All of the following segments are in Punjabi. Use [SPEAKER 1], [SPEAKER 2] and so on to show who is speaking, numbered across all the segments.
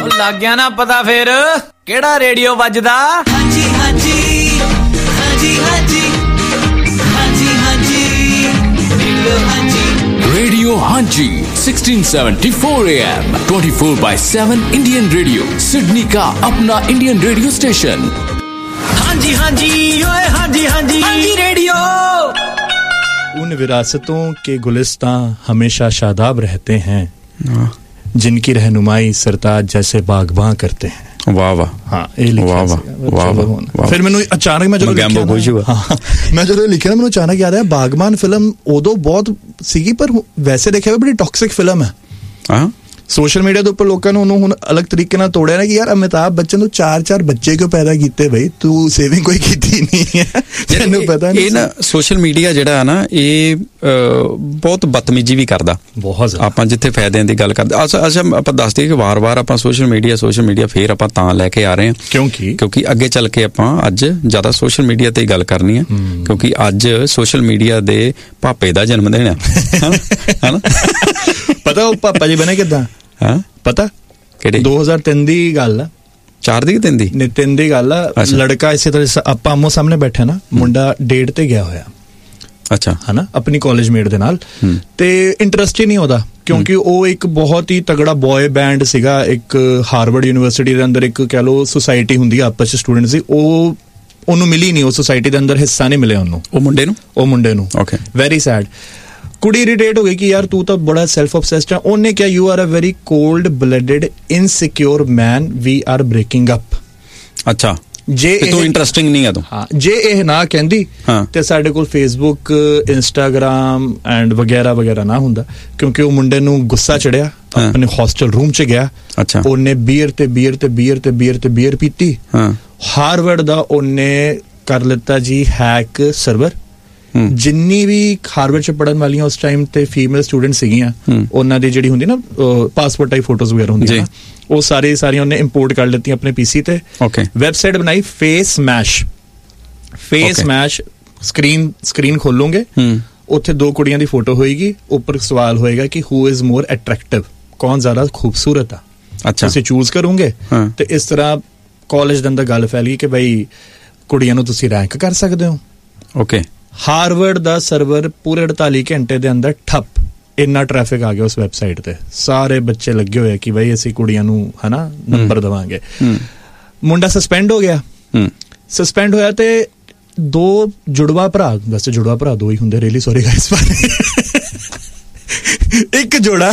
[SPEAKER 1] ਲੱਗ ਗਿਆ ਨਾ ਪਤਾ ਫੇਰ ਕਿਹੜਾ ਰੇਡੀਓ ਵੱਜਦਾ? ਹਾਂਜੀ ਹਾਂਜੀ ਹਾਂਜੀ ਹਾਂਜੀ ਹਾਂਜੀ ਹਾਂਜੀ
[SPEAKER 2] Radio Hanji 1674 AM 24/7 Indian Radio Sydney का अपना Indian radio station।
[SPEAKER 1] ਹਾਂਜੀ ਹਾਂਜੀ ओए ਹਾਂਜੀ ਹਾਂਜੀ ਹਾਂਜੀ रेडियो।
[SPEAKER 3] उन विरासतों के गुलिस्तां हमेशा शादाब रहते हैं जिनकी रहनुमाई सरताज जैसे बागबां करते हैं।
[SPEAKER 4] वाह वाह
[SPEAKER 3] हाँ ये लिखा वाह। फिर मैंने अचानक मैं ਜਦੋਂ ਲਿਖਿਆ ਮੈਨੂੰ ਅਚਾਨਕ ਯਾਦ ਆਇਆ ਬਾਗਬਾਨ ਫਿਲਮ ਉਦੋਂ ਬਹੁਤ ਸੀਗੀ ਪਰ ਵੈਸੇ ਦੇਖਿਆ ਵੀ ਬੜੀ ਟੌਕਸਿਕ ਫਿਲਮ ਹੈ। ਹਾਂ ਸੋਸ਼ਲ ਮੀਡੀਆ ਦੇ ਉੱਪਰ ਲੋਕਾਂ ਨੂੰ ਉਹਨੂੰ ਹੁਣ ਅਲੱਗ ਤਰੀਕੇ ਨਾਲ ਤੋੜਿਆ ਨਾ ਕਿ ਯਾਰ ਅਮਿਤਾਭ ਬੱਚਨ ਨੂੰ 4 ਬੱਚੇ ਕਿਉਂ ਪੈਦਾ ਕੀਤੇ ਬਈ ਤੂੰ ਸੇਵਿੰਗ ਕੋਈ ਕੀਤੀ ਨਹੀਂ ਹੈ ਤੈਨੂੰ ਪਤਾ ਨਹੀਂ। ਇਹ ਨਾ
[SPEAKER 4] ਸੋਸ਼ਲ ਮੀਡੀਆ ਜਿਹੜਾ ਨਾ ਇਹ ਬਹੁਤ ਬਦਤਮੀਜੀ ਵੀ ਕਰਦਾ ਬਹੁਤ। ਆਪਾਂ ਜਿੱਥੇ ਫਾਇਦਿਆਂ ਦੀ ਗੱਲ ਕਰਦੇ ਅੱਛਾ ਆਪਾਂ ਦੱਸਦੇ ਕਿ ਵਾਰ-ਵਾਰ ਆਪਾਂ ਸੋਸ਼ਲ ਮੀਡੀਆ ਫੇਰ ਆਪਾਂ ਤਾਂ ਲੈ ਕੇ ਆ ਰਹੇ ਹਾਂ ਕਿਉਂਕਿ ਅੱਗੇ ਚੱਲ ਕੇ ਆਪਾਂ ਅੱਜ ਜ਼ਿਆਦਾ ਸੋਸ਼ਲ ਮੀਡੀਆ ਤੇ ਹੀ ਗੱਲ ਕਰਨੀ ਹੈ ਕਿਉਂਕਿ ਅੱਜ ਸੋਸ਼ਲ ਮੀਡੀਆ ਦੇ ਪਾਪੇ ਦਾ ਜਨਮ ਦਿਨ ਹੈ ਹਨਾ।
[SPEAKER 3] ਪਤਾ ਉਹ ਪਾਪਾ ਜੀ ਬਣੇ ਕਿੱਦਾਂ? ਹਾਂ ਪਤਾ ਕਿਹੜੇ 2003 ਦੀ ਗੱਲ ਆ
[SPEAKER 4] 4 ਦੀ 3 ਦੀ
[SPEAKER 3] ਨਹੀਂ 3 ਦੀ ਗੱਲ ਆ। ਲੜਕਾ ਇਸੇ ਤਰ੍ਹਾਂ ਆਪਾਂ ਆਮੋ ਸਾਹਮਣੇ ਬੈਠੇ ਨਾ ਮੁੰਡਾ ਡੇਟ ਤੇ ਗਿਆ ਹੋਇਆ
[SPEAKER 4] ਅੱਛਾ ਹਨਾ ਆਪਣੀ
[SPEAKER 3] ਕਾਲਜ ਮੇਟ ਦੇ ਨਾਲ ਤੇ ਇੰਟਰਸਟ ਹੀ ਨਹੀਂ ਉਹਦਾ ਕਿਉਂਕਿ ਉਹ ਇੱਕ ਬਹੁਤ ਹੀ ਤਗੜਾ ਬॉय ਬੈਂਡ ਸੀਗਾ ਇੱਕ ਹਾਰਵਰਡ ਯੂਨੀਵਰਸਿਟੀ ਦੇ ਅੰਦਰ ਇੱਕ ਕਹਿ ਲੋ ਸੁਸਾਇਟੀ ਹੁੰਦੀ ਆ ਆਪਸ ਚ ਸਟੂਡੈਂਟਸ ਦੀ ਉਹਨੂੰ ਮਿਲੀ ਨਹੀਂ ਉਹ ਸੁਸਾਇਟੀ ਦੇ ਅੰਦਰ ਹਿੱਸਾ ਨਹੀਂ ਮਿਲਿਆ ਉਹਨੂੰ ਉਹ ਮੁੰਡੇ ਨੂੰ ਓਕੇ ਵੈਰੀ ਸੈਡ। ਕੁੜੀ ਇਰੀਟੇਟ ਹੋ ਗਈ ਕਿ ਯਾਰ ਤੂੰ ਤਾਂ ਬੜਾ ਸੈਲਫ ਆਬਸੈਸਡ ਆ। ਉਹਨੇ ਕਿਹਾ you are a very cold blooded insecure man we R breaking up. ਅੱਛਾ ਜੇ ਤੂੰ ਇੰਟਰਸਟਿੰਗ ਨਹੀਂ ਆ ਤੂੰ ਹਾਂ ਜੇ ਇਹ ਨਾ ਕਹਿੰਦੀ ਤੇ ਸਾਡੇ ਕੋਲ ਫੇਸਬੁੱਕ ਇੰਸਟਾਗ੍ਰਾਮ ਐਂਡ ਵਗੈਰਾ ਨਾ ਹੁੰਦਾ ਕਿਉਂਕਿ ਉਹ ਮੁੰਡੇ ਨੂੰ ਗੁੱਸਾ ਚੜਿਆ ਆਪਣੇ ਹੋਸਟਲ ਰੂਮ ਚ ਗਿਆ ਉਹਨੇ ਬੀਅਰ ਪੀਤੀ ਹਾਰਵਰਡ ਦਾ ਉਹਨੇ ਕਰ ਲਿੱਤਾ ਜੀ ਹੈਕ ਸਰਵਰ। ਜਿੰਨੀ ਵੀ ਹਾਰਵਰਡ ਚ ਪੜ੍ਹਨ ਵਾਲੀਆਂ ਉਸ ਟਾਈਮ ਤੇ ਫੀਮੇਲ ਸਟੂਡੈਂਟ ਸੀਗੀਆਂ ਉਹਨਾਂ ਦੀ ਜਿਹੜੀ ਹੁੰਦੀ ਨਾ ਪਾਸਪੋਰਟ ਟਾਈਪ ਫੋਟੋਜ਼ ਵਗੈਰਾ ਹੁੰਦੀਆਂ ਉਹ ਸਾਰੀਆਂ ਉਹਨੇ ਇੰਪੋਰਟ ਕਰ ਲਿੱਤੀਆਂ ਆਪਣੇ ਪੀਸੀ ਤੇ। ਵੈਬਸਾਈਟ ਬਣਾਈ ਫੇਸ ਮੈਸ਼ ਸਕਰੀਨ ਖੋਲੋਗੇ ਉੱਥੇ 2 ਕੁੜੀਆਂ ਦੀ ਫੋਟੋ ਹੋਏਗੀ ਉੱਪਰ ਸਵਾਲ ਹੋਏਗਾ ਕਿ ਹੂ ਇਜ਼ ਮੋਰ ਅਟਰੈਕਟਿਵ ਕੌਣ ਜ਼ਿਆਦਾ ਖੂਬਸੂਰਤ ਆ। ਅੱਛਾ ਤੁਸੀਂ ਚੂਜ਼ ਕਰੋਗੇ ਤੇ ਇਸ ਤਰ੍ਹਾਂ ਕਾਲਜ ਦੇ ਅੰਦਰ ਗੱਲ ਫੈਲ ਗਈ ਕਿ ਬਈ ਕੁੜੀਆਂ ਨੂੰ ਤੁਸੀਂ ਰੈਂਕ ਕਰ ਸਕਦੇ ਹੋ। ਓਕੇ ਹਾਰਵਰਡ ਦਾ ਸਰਵਰ ਪੂਰੇ 48 ਘੰਟੇ ਦੇ ਅੰਦਰ ਠੱਪ। ਇੰਨਾ ਟ੍ਰੈਫਿਕ ਆ ਗਿਆ ਉਸ ਵੈਬਸਾਈਟ ਤੇ ਸਾਰੇ ਬੱਚੇ ਲੱਗੇ ਹੋਏ ਕਿ ਬਈ ਅਸੀਂ ਕੁੜੀਆਂ ਨੂੰ ਹਨਾ ਨੰਬਰ ਦੇਵਾਂਗੇ। ਮੁੰਡਾ ਸਸਪੈਂਡ ਹੋ ਗਿਆ। ਸਸਪੈਂਡ ਹੋਇਆ ਤੇ 2 ਜੁੜਵਾ ਭਰਾ ਵੈਸੇ ਜੁੜਵਾ ਭਰਾ 2 ਹੀ ਹੁੰਦੇ ਰੀਲੀ ਸੌਰੀ ਗਾਇਸ ਇੱਕ ਜੋੜਾ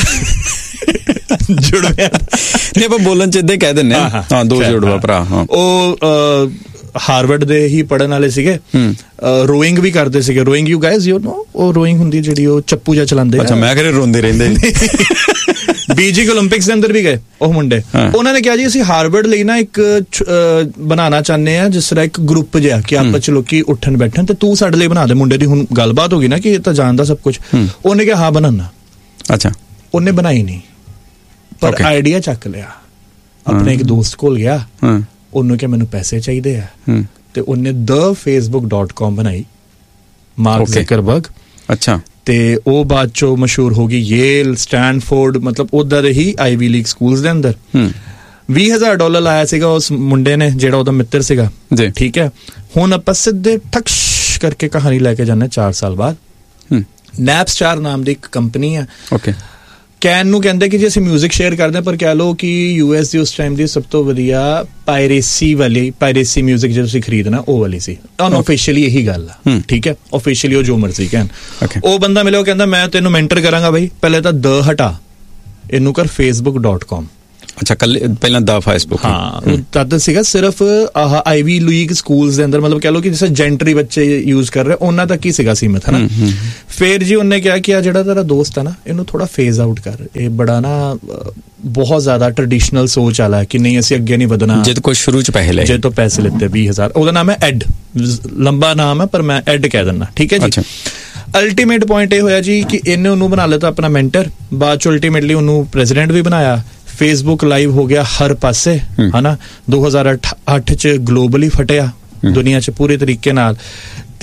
[SPEAKER 3] ਜੁੜਵਾ
[SPEAKER 4] ਨਹੀਂ ਆਪਾਂ ਬੋਲਣ ਚ ਇਦਾਂ ਕਹਿ ਦਿੰਦੇ ਹਾਂ 2 ਜੁੜਵਾ ਭਰਾ ਉਹ ਹਾਰਵਰਡ ਦੇ ਹੀ ਪੜ੍ਹਨ ਵਾਲੇ ਸੀਗੇ ਰੋਇੰਗ ਵੀ ਕਰਦੇ ਸੀਗੇ। Rowing you guys you know ਉਹ ਰੋਇੰਗ ਹੁੰਦੀ ਜਿਹੜੀ ਉਹ ਚੱਪੂ ਜਿਹਾ ਚਲਾਉਂਦੇ। ਅੱਛਾ ਮੈਂ ਕਹਿੰਦਾ ਰੋਂਦੇ ਰਹਿੰਦੇ
[SPEAKER 3] ਬੀਜਿੰਗ ਓਲੰਪਿਕਸ ਦੇ ਅੰਦਰ ਵੀ ਗਏ ਉਹ ਮੁੰਡੇ। ਉਹਨਾਂ ਨੇ ਕਿਹਾ ਜੀ ਅਸੀਂ ਹਾਰਵਰਡ ਲਈ ਨਾ ਇੱਕ ਬਣਾਉਣਾ ਚਾਹੁੰਦੇ ਆ ਜਿਸ ਤਰ੍ਹਾਂ ਇੱਕ ਗਰੁੱਪ ਜਿਹਾ ਕਿ ਆਪਸ ਚ ਲੋਕੀ ਉੱਠਣ ਬੈਠਣ ਤੇ ਤੂੰ ਸਾਡੇ ਲਈ ਬਣਾ ਦੇ। ਮੁੰਡੇ ਦੀ ਹੁਣ ਗੱਲਬਾਤ ਹੋ ਗਈ ਨਾ ਕਿ ਇਹ ਤਾਂ ਜਾਣਦਾ ਸਭ ਕੁਝ। ਉਹਨੇ ਕਿਹਾ ਹਾਂ ਬਣਾਉਣਾ। ਅੱਛਾ ਉਹਨੇ ਬਣਾਈ ਨਹੀਂ ਪਰ ਆਈਡੀਆ ਚੱਕ ਲਿਆ ਆਪਣੇ ਇੱਕ ਦੋਸਤ ਕੋਲ ਗਿਆ ਉਹਨੂੰ ਕਿ ਮੈਨੂੰ ਪੈਸੇ ਚਾਹੀਦੇ ਆ ਤੇ ਉਹਨੇ thefacebook.com ਬਣਾਈ ਮਾਰਕ ਜ਼ਕਰਬਰਗ। ਅੱਛਾ ਤੇ ਉਹ ਬਾਅਦ ਚੋਂ ਮਸ਼ਹੂਰ ਹੋ ਗਈ ਯੇਲ ਸਟੈਨਫੋਰਡ ਮਤਲਬ ਉਹਦਾ ਦੇ ਹੀ ਆਈਵੀ ਲੀਗ ਸਕੂਲਸ ਦੇ ਅੰਦਰ। $20,000 ਲਾਇਆ ਸੀਗਾ ਉਸ ਮੁੰਡੇ ਨੇ ਜਿਹੜਾ ਉਹਦਾ ਮਿੱਤਰ ਸੀਗਾ ਠੀਕ ਹੈ। ਹੁਣ ਆਪਾਂ ਸਿੱਧੇ ਠਕਸ਼ ਕਰਕੇ ਕਹਾਣੀ ਲੈ ਕੇ ਜਾਂਦੇ 4 ਸਾਲ ਬਾਅਦ। ਨੈਪਸਟਾਰ ਨਾਮ ਦੀ ਇੱਕ ਕੰਪਨੀ ਹੈ ਕੈਨ ਨੂੰ ਕਹਿੰਦੇ ਕਿ ਜੇ ਅਸੀਂ ਮਿਊਜ਼ਿਕ ਸ਼ੇਅਰ ਕਰਦੇ ਪਰ ਕਹਿ ਲਓ ਕਿ US ਦੀ ਉਸ ਟਾਈਮ ਦੀ ਸਭ ਤੋਂ ਵਧੀਆ ਪਾਇਰੇਸੀ ਮਿਊਜ਼ਿਕ ਜੇ ਤੁਸੀਂ ਖਰੀਦਣਾ ਉਹ ਵਾਲੀ ਸੀ। ਅਨਆਫੀਸ਼ੀਅਲੀ ਇਹੀ ਗੱਲ ਆ ਠੀਕ ਹੈ। ਆਫੀਸ਼ੀਅਲੀ ਉਹ ਜੋ ਮਰਜ਼ੀ ਕਹਿਣ। ਉਹ ਬੰਦਾ ਮਿਲਿਆ ਉਹ ਕਹਿੰਦਾ ਮੈਂ ਤੈਨੂੰ ਮੈਂਟਰ ਕਰਾਂਗਾ ਬਈ ਪਹਿਲੇ ਤਾਂ ਹਟਾ ਇਹਨੂੰ ਕਰ facebook.com। ਅੱਛਾ ਪਹਿਲਾਂ ਦਾ ਫੇਸਬੁੱਕ ਹਾਂ ਤਦ ਸੀਗਾ ਸਿਰਫ ਆਹ ਆਈਵੀ ਲੀਗ ਸਕੂਲਸ ਦੇ ਅੰਦਰ ਮਤਲਬ ਕਹਿ ਲਓ ਕਿ ਜਿਵੇਂ ਜੈਂਟਰੀ ਬੱਚੇ ਯੂਜ਼ ਕਰ ਰਹੇ ਉਹਨਾਂ ਤੱਕ ਹੀ ਸੀਗਾ ਸੀਮਤ ਹਨਾ। ਫਿਰ ਜੀ ਉਹਨੇ ਕਿਹਾ ਕਿ ਆ ਜਿਹੜਾ ਤੇਰਾ ਦੋਸਤ ਹੈ ਨਾ ਇਹਨੂੰ ਥੋੜਾ ਫੇਜ਼ ਆਊਟ ਕਰ ਇਹ ਬੜਾ ਨਾ ਬਹੁਤ ਜ਼ਿਆਦਾ ਟ੍ਰੈਡੀਸ਼ਨਲ ਸੋਚ ਵਾਲਾ ਹੈ ਕਿ ਨਹੀਂ ਅਸੀਂ ਅੱਗੇ ਨਹੀਂ ਵਧਣਾ। ਜਦ ਕੋਈ ਸ਼ੁਰੂ ਚ ਪੈਸੇ ਲਿੱਤੇ 20,000 ਉਹਦਾ ਨਾਮ ਹੈ ਐਡ ਲੰਬਾ ਨਾਮ ਹੈ ਪਰ ਮੈਂ ਐਡ ਕਹਿ ਦਿੰਦਾ ਠੀਕ ਹੈ ਜੀ। ਅਲਟੀਮੇਟ ਪੁਆਇੰਟ ਇਹ ਹੋਇਆ ਜੀ ਕਿ ਇਹਨੇ ਉਹਨੂੰ ਬਣਾ ਲਿਆ ਆਪਣਾ ਮੈਂਟਰ ਬਾਅਦ ਚ ਅਲਟੀਮੇਟਲੀ ਉਹਨੂੰ ਪ੍ਰੈਜ਼ੀਡੈਂਟ ਵੀ ਬਣਾਇਆ। ਫੇਸਬੁੱਕ ਲਾਈਵ ਹੋ ਗਿਆ ਹਰ ਪਾਸੇ ਹਨਾ 2008 ਚ ਗਲੋਬਲੀ ਫਟਿਆ ਦੁਨੀਆ ਚ ਪੂਰੇ ਤਰੀਕੇ ਨਾਲ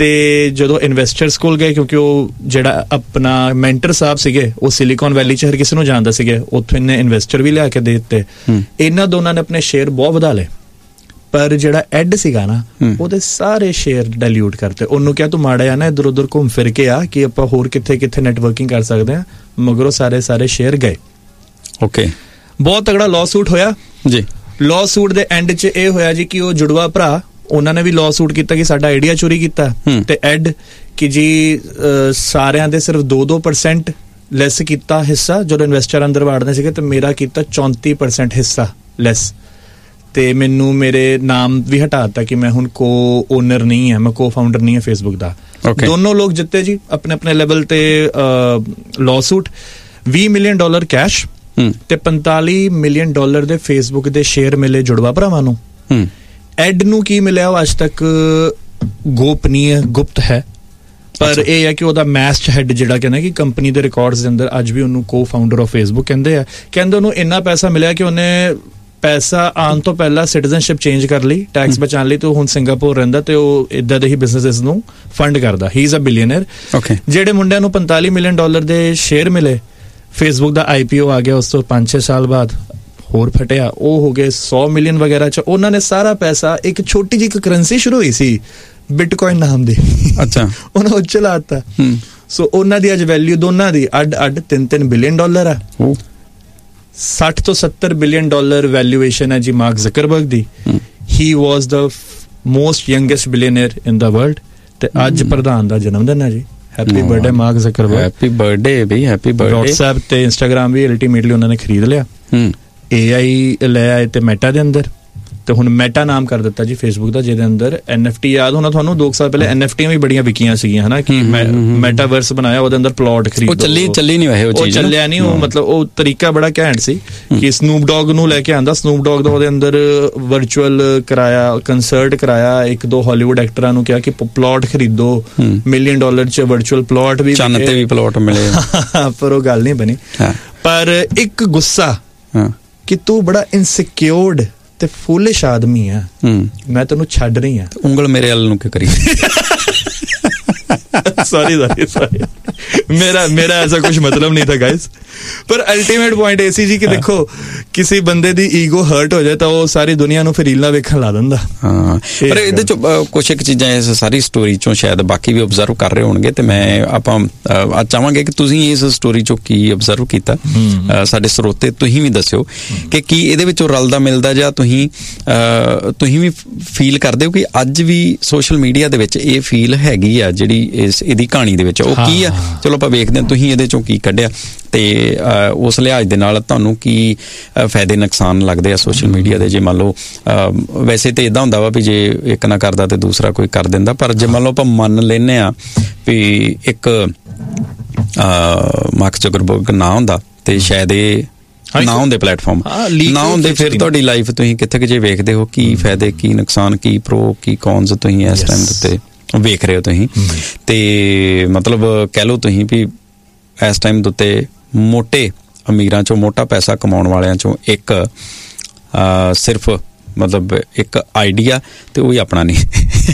[SPEAKER 3] ਤੇ ਜਦੋਂ ਇਨਵੈਸਟਰਸ ਕੋਲ ਗਏ, ਕਿਉਂਕਿ ਉਹ ਜਿਹੜਾ ਆਪਣਾ ਮੈਂਟਰ ਸਾਹਿਬ ਸੀਗੇ ਉਹ ਸਿਲੀਕਨ ਵੈਲੀ 'ਚ ਹਰ ਕਿਸੇ ਨੂੰ ਜਾਣਦਾ ਸੀਗੇ, ਉੱਥੋਂ ਇਹਨੇ ਇਨਵੈਸਟਰ ਵੀ ਲਿਆ ਕੇ ਦੇ ਦਿੱਤੇ। ਇਹਨਾਂ ਦੋਨਾਂ ਨੇ ਆਪਣੇ ਸ਼ੇਅਰ ਬਹੁਤ ਵਧਾ ਲਏ, ਪਰ ਜਿਹੜਾ ਐਡ ਸੀਗਾ ਨਾ ਉਹਦੇ ਸਾਰੇ ਸ਼ੇਅਰ ਡਾਇਲੂਟ ਕਰਤੇ। ਉਹਨੂੰ ਕਿਹਾ ਤੂੰ ਮਾੜਾ ਆ ਨਾ ਇੱਧਰ ਉੱਧਰ ਘੁੰਮ ਫਿਰ ਕੇ ਆ ਕਿ ਆਪਾਂ ਹੋਰ ਕਿੱਥੇ ਕਿੱਥੇ ਨੈਟਵਰਕਿੰਗ ਕਰ ਸਕਦੇ ਆ, ਮਗਰੋਂ ਸਾਰੇ ਸ਼ੇਅਰ ਗਏ।
[SPEAKER 4] ਓਕੇ, ਬਹੁਤ
[SPEAKER 3] ਤਗੜਾ ਲਾਅ ਸੂਟ ਹੋਇਆ
[SPEAKER 4] ਜੀ।
[SPEAKER 3] ਲਾਅ ਸੂਟ ਦੇ ਐਂਡ 'ਚ ਇਹ ਹੋਇਆ ਜੀ ਕਿ ਉਹ ਜੁੜਵਾ ਭਰਾ, ਉਹਨਾਂ ਨੇ ਵੀ ਲਾਅ ਸੂਟ ਕੀਤਾ ਕਿ ਸਾਡਾ ਆਈਡੀਆ ਚੋਰੀ ਕੀਤਾ, ਤੇ ਐਡ ਕਿ ਜੀ ਸਾਰਿਆਂ ਦੇ ਸਿਰਫ 2% ਲੈਸ ਕੀਤਾ ਹਿੱਸਾ ਜਦੋਂ ਇਨਵੈਸਟਰ ਅੰਦਰ ਵਾੜਦੇ ਸੀਗੇ, ਤੇ ਮੇਰਾ ਕੀਤਾ 34% ਹਿੱਸਾ ਲੈਸ, ਤੇ ਮੈਨੂੰ ਮੇਰੇ ਨਾਮ ਵੀ ਹਟਾ ਦਿੱਤਾ ਕਿ ਮੈਂ ਹੁਣ ਕੋ ਓਨਰ ਨਹੀਂ ਹੈ, ਮੈਂ ਕੋ ਫਾਊਂਡਰ ਨਹੀਂ ਹੈ ਫੇਸਬੁੱਕ ਦਾ। ਦੋਨੋਂ ਲੋਕ ਜਿੱਤੇ ਜੀ ਆਪਣੇ ਆਪਣੇ ਲੈਵਲ ਤੇ ਲਾਅ ਸੂਟ। $20 ਮਿਲੀਅਨ ਕੈਸ਼ ਤੇ $45 ਮਿਲੀਅਨ ਦੇ ਫੇਸਬੁੱਕ ਦੇ ਸ਼ੇਅਰ ਮਿਲੇ ਜੁੜਵਾ ਭਰਾਵਾਂ ਨੂੰ। ਐਡ ਨੂੰ ਕੀ ਮਿਲਿਆ ਉਹ ਅੱਜ ਤੱਕ ਗੋਪਨੀय ਗੁਪਤ ਹੈ, ਪਰ ਇਹ ਹੈ ਕਿ ਉਹਦਾ ਮੈਸਟ ਹੈਡ ਜਿਹੜਾ ਕਹਿੰਦਾ ਕਿ ਕੰਪਨੀ ਦੇ ਰਿਕਾਰਡਸ ਦੇ ਅੰਦਰ ਅੱਜ ਵੀ ਉਹਨੂੰ ਕੋ ਫਾਊਂਡਰ ਆਫ ਫੇਸਬੁੱਕ ਕਹਿੰਦੇ ਆ। ਕਹਿੰਦੇ ਉਹਨੂੰ ਇੰਨਾ ਪੈਸਾ ਮਿਲਿਆ ਕਿ ਉਹਨੇ ਪੈਸਾ ਆਉਣ ਤੋਂ ਪਹਿਲਾਂ ਸਿਟੀਜ਼ਨਸ਼ਿਪ ਚੇਂਜ ਕਰ ਲਈ ਟੈਕਸ ਬਚਾਉਣ ਲਈ, ਤੇ ਉਹ ਹੁਣ ਸਿੰਗਾਪੁਰ ਰਹਿੰਦਾ ਤੇ ਉਹ ਇਦਾਂ ਦੇ ਹੀ ਬਿਜ਼ਨੈਸਸ ਨੂੰ ਫੰਡ ਕਰਦਾ। ਹੀ ਇਜ਼ ਅ ਬਿਲੀਅਨਰ। ਜਿਹੜੇ ਮੁੰਡਿਆਂ ਨੂੰ $45 ਮਿਲੀਅਨ ਦੇ ਸ਼ੇਅਰ ਮਿਲੇ, ਫੇਸਬੁੱਕ ਦਾ IPO ਆ ਗਿਆ ਉਸ ਤੋਂ 5-6 ਸਾਲ ਬਾਅਦ, ਹੋਰ ਫਟਿਆ, ਉਹ ਹੋ ਗਏ 100 ਮਿਲੀਅਨ ਵਗੈਰਾ ਚ। ਉਹਨਾਂ ਨੇ ਸਾਰਾ ਪੈਸਾ, ਇੱਕ ਛੋਟੀ ਜਿਹੀ ਕਰੰਸੀ ਸ਼ੁਰੂ ਹੋਈ ਸੀ ਬਿਟਕੋਇਨ ਨਾਮ ਦੀ, ਅੱਛਾ, ਉਹਨਾਂ ਉਹ ਚਲਾਤਾ। ਸੋ ਉਹਨਾਂ ਦੀ ਅੱਜ ਵੈਲਿਊ ਦੋਨਾਂ ਦੀ ਅੱਡ $3 ਬਿਲੀਅਨ ਆ। $60 ਤੋਂ $70 ਬਿਲੀਅਨ ਵੈਲਿਊਏਸ਼ਨ ਹੈ ਜੀ ਮਾਰਕ ਜ਼ਕਰਬਰਗ ਦੀ। ਹੀ ਵਾਜ਼ ਦਾ ਮੋਸਟ ਯੰਗੈਸਟ ਬਿਲੀਅਨਰ ਇਨ ਦਾ ਵਰਲਡ, ਤੇ ਅੱਜ ਪ੍ਰਧਾਨ ਦਾ ਜਨਮ ਦਿਨ ਹੈ ਜੀ। Happy birthday mark Zuckerberg. Happy birthday ਬਈ, ਹੈਪੀ ਬਰਥਡੇ। WhatsApp ਤੇ Instagram ਵੀ ਅਲਟੀਮੇਟਲੀ ਉਹਨਾਂ ਨੇ ਖਰੀਦ ਲਿਆ। AI ਲੈ ਆਏ ਤੇ ਮੈਟਾ ਦੇ ਅੰਦਰ, ਤੇ ਹੁਣ ਮੈਟਾ ਨਾਮ ਕਰ ਦਿੱਤਾ ਜੀ ਫੇਸਬੁੱਕ ਦਾ, ਜਿਹਦੇ ਅੰਦਰ NFT ਯਾਦ ਹੋਣਾ ਤੁਹਾਨੂੰ 2 ਸਾਲ ਪਹਿਲੇ NFTਆਂ ਵੀ ਬੜੀਆਂ ਵਿਕੀਆਂ ਸੀਗੀਆਂ ਹਨਾ, ਕਿ ਮੈਟਾਵਰਸ ਬਣਾਇਆ, ਉਹਦੇ ਅੰਦਰ ਪਲਾਟ ਖਰੀਦੋ। ਉਹ ਚੱਲੀ ਨਹੀਂ ਵੈਸੇ ਉਹ ਚੀਜ਼, ਉਹ ਚੱਲਿਆ ਨਹੀਂ ਉਹ, ਮਤਲਬ ਉਹ ਤਰੀਕਾ ਬੜਾ ਘੈਂਟ ਸੀ ਕਿ ਸਨੂਪ ਡੌਗ ਨੂੰ ਲੈ ਕੇ ਆਂਦਾ, ਸਨੂਪ ਡੌਗ ਦਾ ਉਹਦੇ ਅੰਦਰ ਵਰਚੁਅਲ ਕਰਾਇਆ, ਕੰਸਰਟ ਕਰਾਇਆ, 1-2 ਹਾਲੀਵੁੱਡ ਐਕਟਰਾਂ ਨੂੰ ਕਿਹਾ ਕਿ ਪਲਾਟ ਖਰੀਦੋ, $1 ਮਿਲੀਅਨ ਚ ਵਰਚੁਅਲ ਪਲਾਟ ਵੀ, ਚੰਨ ਤੇ ਵੀ ਪਲਾਟ ਮਿਲੇ, ਪਰ ਉਹ ਗੱਲ ਨਹੀਂ ਬਣੀ। ਪਰ ਇੱਕ ਗੁੱਸਾ ਕਿ ਤੂੰ ਬੜਾ ਇਨਸਿਕਿਉਰਡ ਤੇ ਫੂਲਿਸ਼ ਆਦਮੀ ਆ, ਮੈਂ ਤੈਨੂੰ ਛੱਡ ਰਹੀ ਆ, ਉਂਗਲ ਮੇਰੇ ਵੱਲ ਨੂੰ ਕਿਉਂ ਕਰੀ? ਸੌਰੀ ਮੇਰਾ ਐਸਾ ਕੁਝ ਮਤਲਬ ਨਹੀਂ ਥਾ ਗਾਇਸ, ਪਰ ਅਲਟੀਮੇਟ ਪੁਆਇੰਟ ਇਹ ਸੀ ਜੀ ਕਿ ਦੇਖੋ ਕਿਸੇ ਬੰਦੇ ਦੀ ਈਗੋ ਹਰਟ ਹੋ ਜਾਏ ਤਾਂ ਉਹ ਸਾਰੀ ਦੁਨੀਆ ਨੂੰ ਫਿਰ ਰੀਲਾਂ ਵੇਖਣ ਲਾ ਦਿੰਦਾ। ਹਾਂ, ਪਰ ਇਹਦੇ ਚ ਕੁਝ ਇੱਕ ਚੀਜ਼ਾਂ ਇਸ ਸਾਰੀ ਸਟੋਰੀ ਚੋਂ ਸ਼ਾਇਦ ਬਾਕੀ ਵੀ ਆਬਜ਼ਰਵ ਕਰ ਰਹੇ ਹੋਣਗੇ, ਤੇ ਮੈਂ ਆਪਾਂ ਅੱਜ ਚਾਹਾਂਗੇ ਕਿ ਤੁਸੀਂ ਇਸ ਸਟੋਰੀ ਚੋਂ ਕੀ ਆਬਜ਼ਰਵ ਕੀਤਾ, ਸਾਡੇ ਸਰੋਤੇ ਤੁਸੀਂ ਵੀ ਦੱਸਿਓ ਕਿ ਕੀ ਇਹਦੇ ਵਿੱਚੋਂ ਰਲਦਾ ਮਿਲਦਾ, ਜਾਂ ਤੁਸੀਂ ਵੀ ਫੀਲ ਕਰਦੇ ਹੋ ਕਿ ਅੱਜ ਵੀ ਸੋਸ਼ਲ ਮੀਡੀਆ ਦੇ ਵਿੱਚ ਇਹ ਫੀਲ ਹੈਗੀ ਆ ਜਿਹੜੀ ਇਹਦੀ ਕਹਾਣੀ ਦੇ ਵਿੱਚ, ਉਹ ਕੀ ਆ? ਚਲੋ ਆਪਾਂ ਵੇਖਦੇ ਹਾਂ ਤੁਸੀਂ ਇਹਦੇ ਚੋਂ ਕੀ ਕੱਢਿਆ, ਤੇ ਉਸ ਲਿਹਾਜ਼ ਦੇ ਨਾਲ ਤੁਹਾਨੂੰ ਕੀ ਫਾਇਦੇ ਨੁਕਸਾਨ ਲੱਗਦੇ ਆ ਸੋਸ਼ਲ ਮੀਡੀਆ ਦੇ। ਜੇ ਮੰਨ ਲਓ ਵੈਸੇ ਤੇ ਇਦਾਂ ਹੁੰਦਾ ਵਾ ਵੀ ਜੇ ਇੱਕ ਨਾ ਕਰਦਾ ਤੇ ਦੂਸਰਾ ਕੋਈ ਕਰ ਦਿੰਦਾ, ਪਰ ਜੇ ਮੰਨ ਲਓ ਆਪਾਂ ਮੰਨ ਲੈਂਦੇ ਆ ਵੀ ਇੱਕ ਮਾਰਕ ਜ਼ਕਰਬਰਗ ਨਾ ਹੁੰਦਾ ਤੇ ਸ਼ਾਇਦ ਇਹ ਨਾ ਹੁੰਦੇ ਪਲੇਟਫਾਰਮ, ਨਾ ਹੁੰਦੇ, ਫਿਰ ਤੁਹਾਡੀ ਲਾਈਫ ਤੁਸੀਂ ਕਿੱਥੇ ਕਿ ਜੇ ਵੇਖਦੇ ਹੋ ਕੀ ਫਾਇਦੇ ਕੀ ਨੁਕਸਾਨ, ਕੀ ਪ੍ਰੋ ਕੀ ਕੌਨਸ ਤੁਸੀਂ ਇਸ ਟਾਈਮ ਉੱਤੇ ਵੇਖ ਰਹੇ ਹੋ ਤੁਸੀਂ। ਤੇ ਮਤਲਬ ਕਹਿ ਲਓ ਤੁਸੀਂ ਵੀ ਇਸ ਟਾਈਮ ਦੇ ਉੱਤੇ ਮੋਟੇ ਅਮੀਰਾਂ ਚੋਂ, ਮੋਟਾ ਪੈਸਾ ਕਮਾਉਣ ਵਾਲਿਆਂ ਚੋਂ ਇੱਕ ਸਿਰਫ ਮਤਲਬ ਇੱਕ ਆਈਡੀਆ, ਤੇ ਉਹ ਹੀ ਆਪਣਾ ਨਹੀਂ,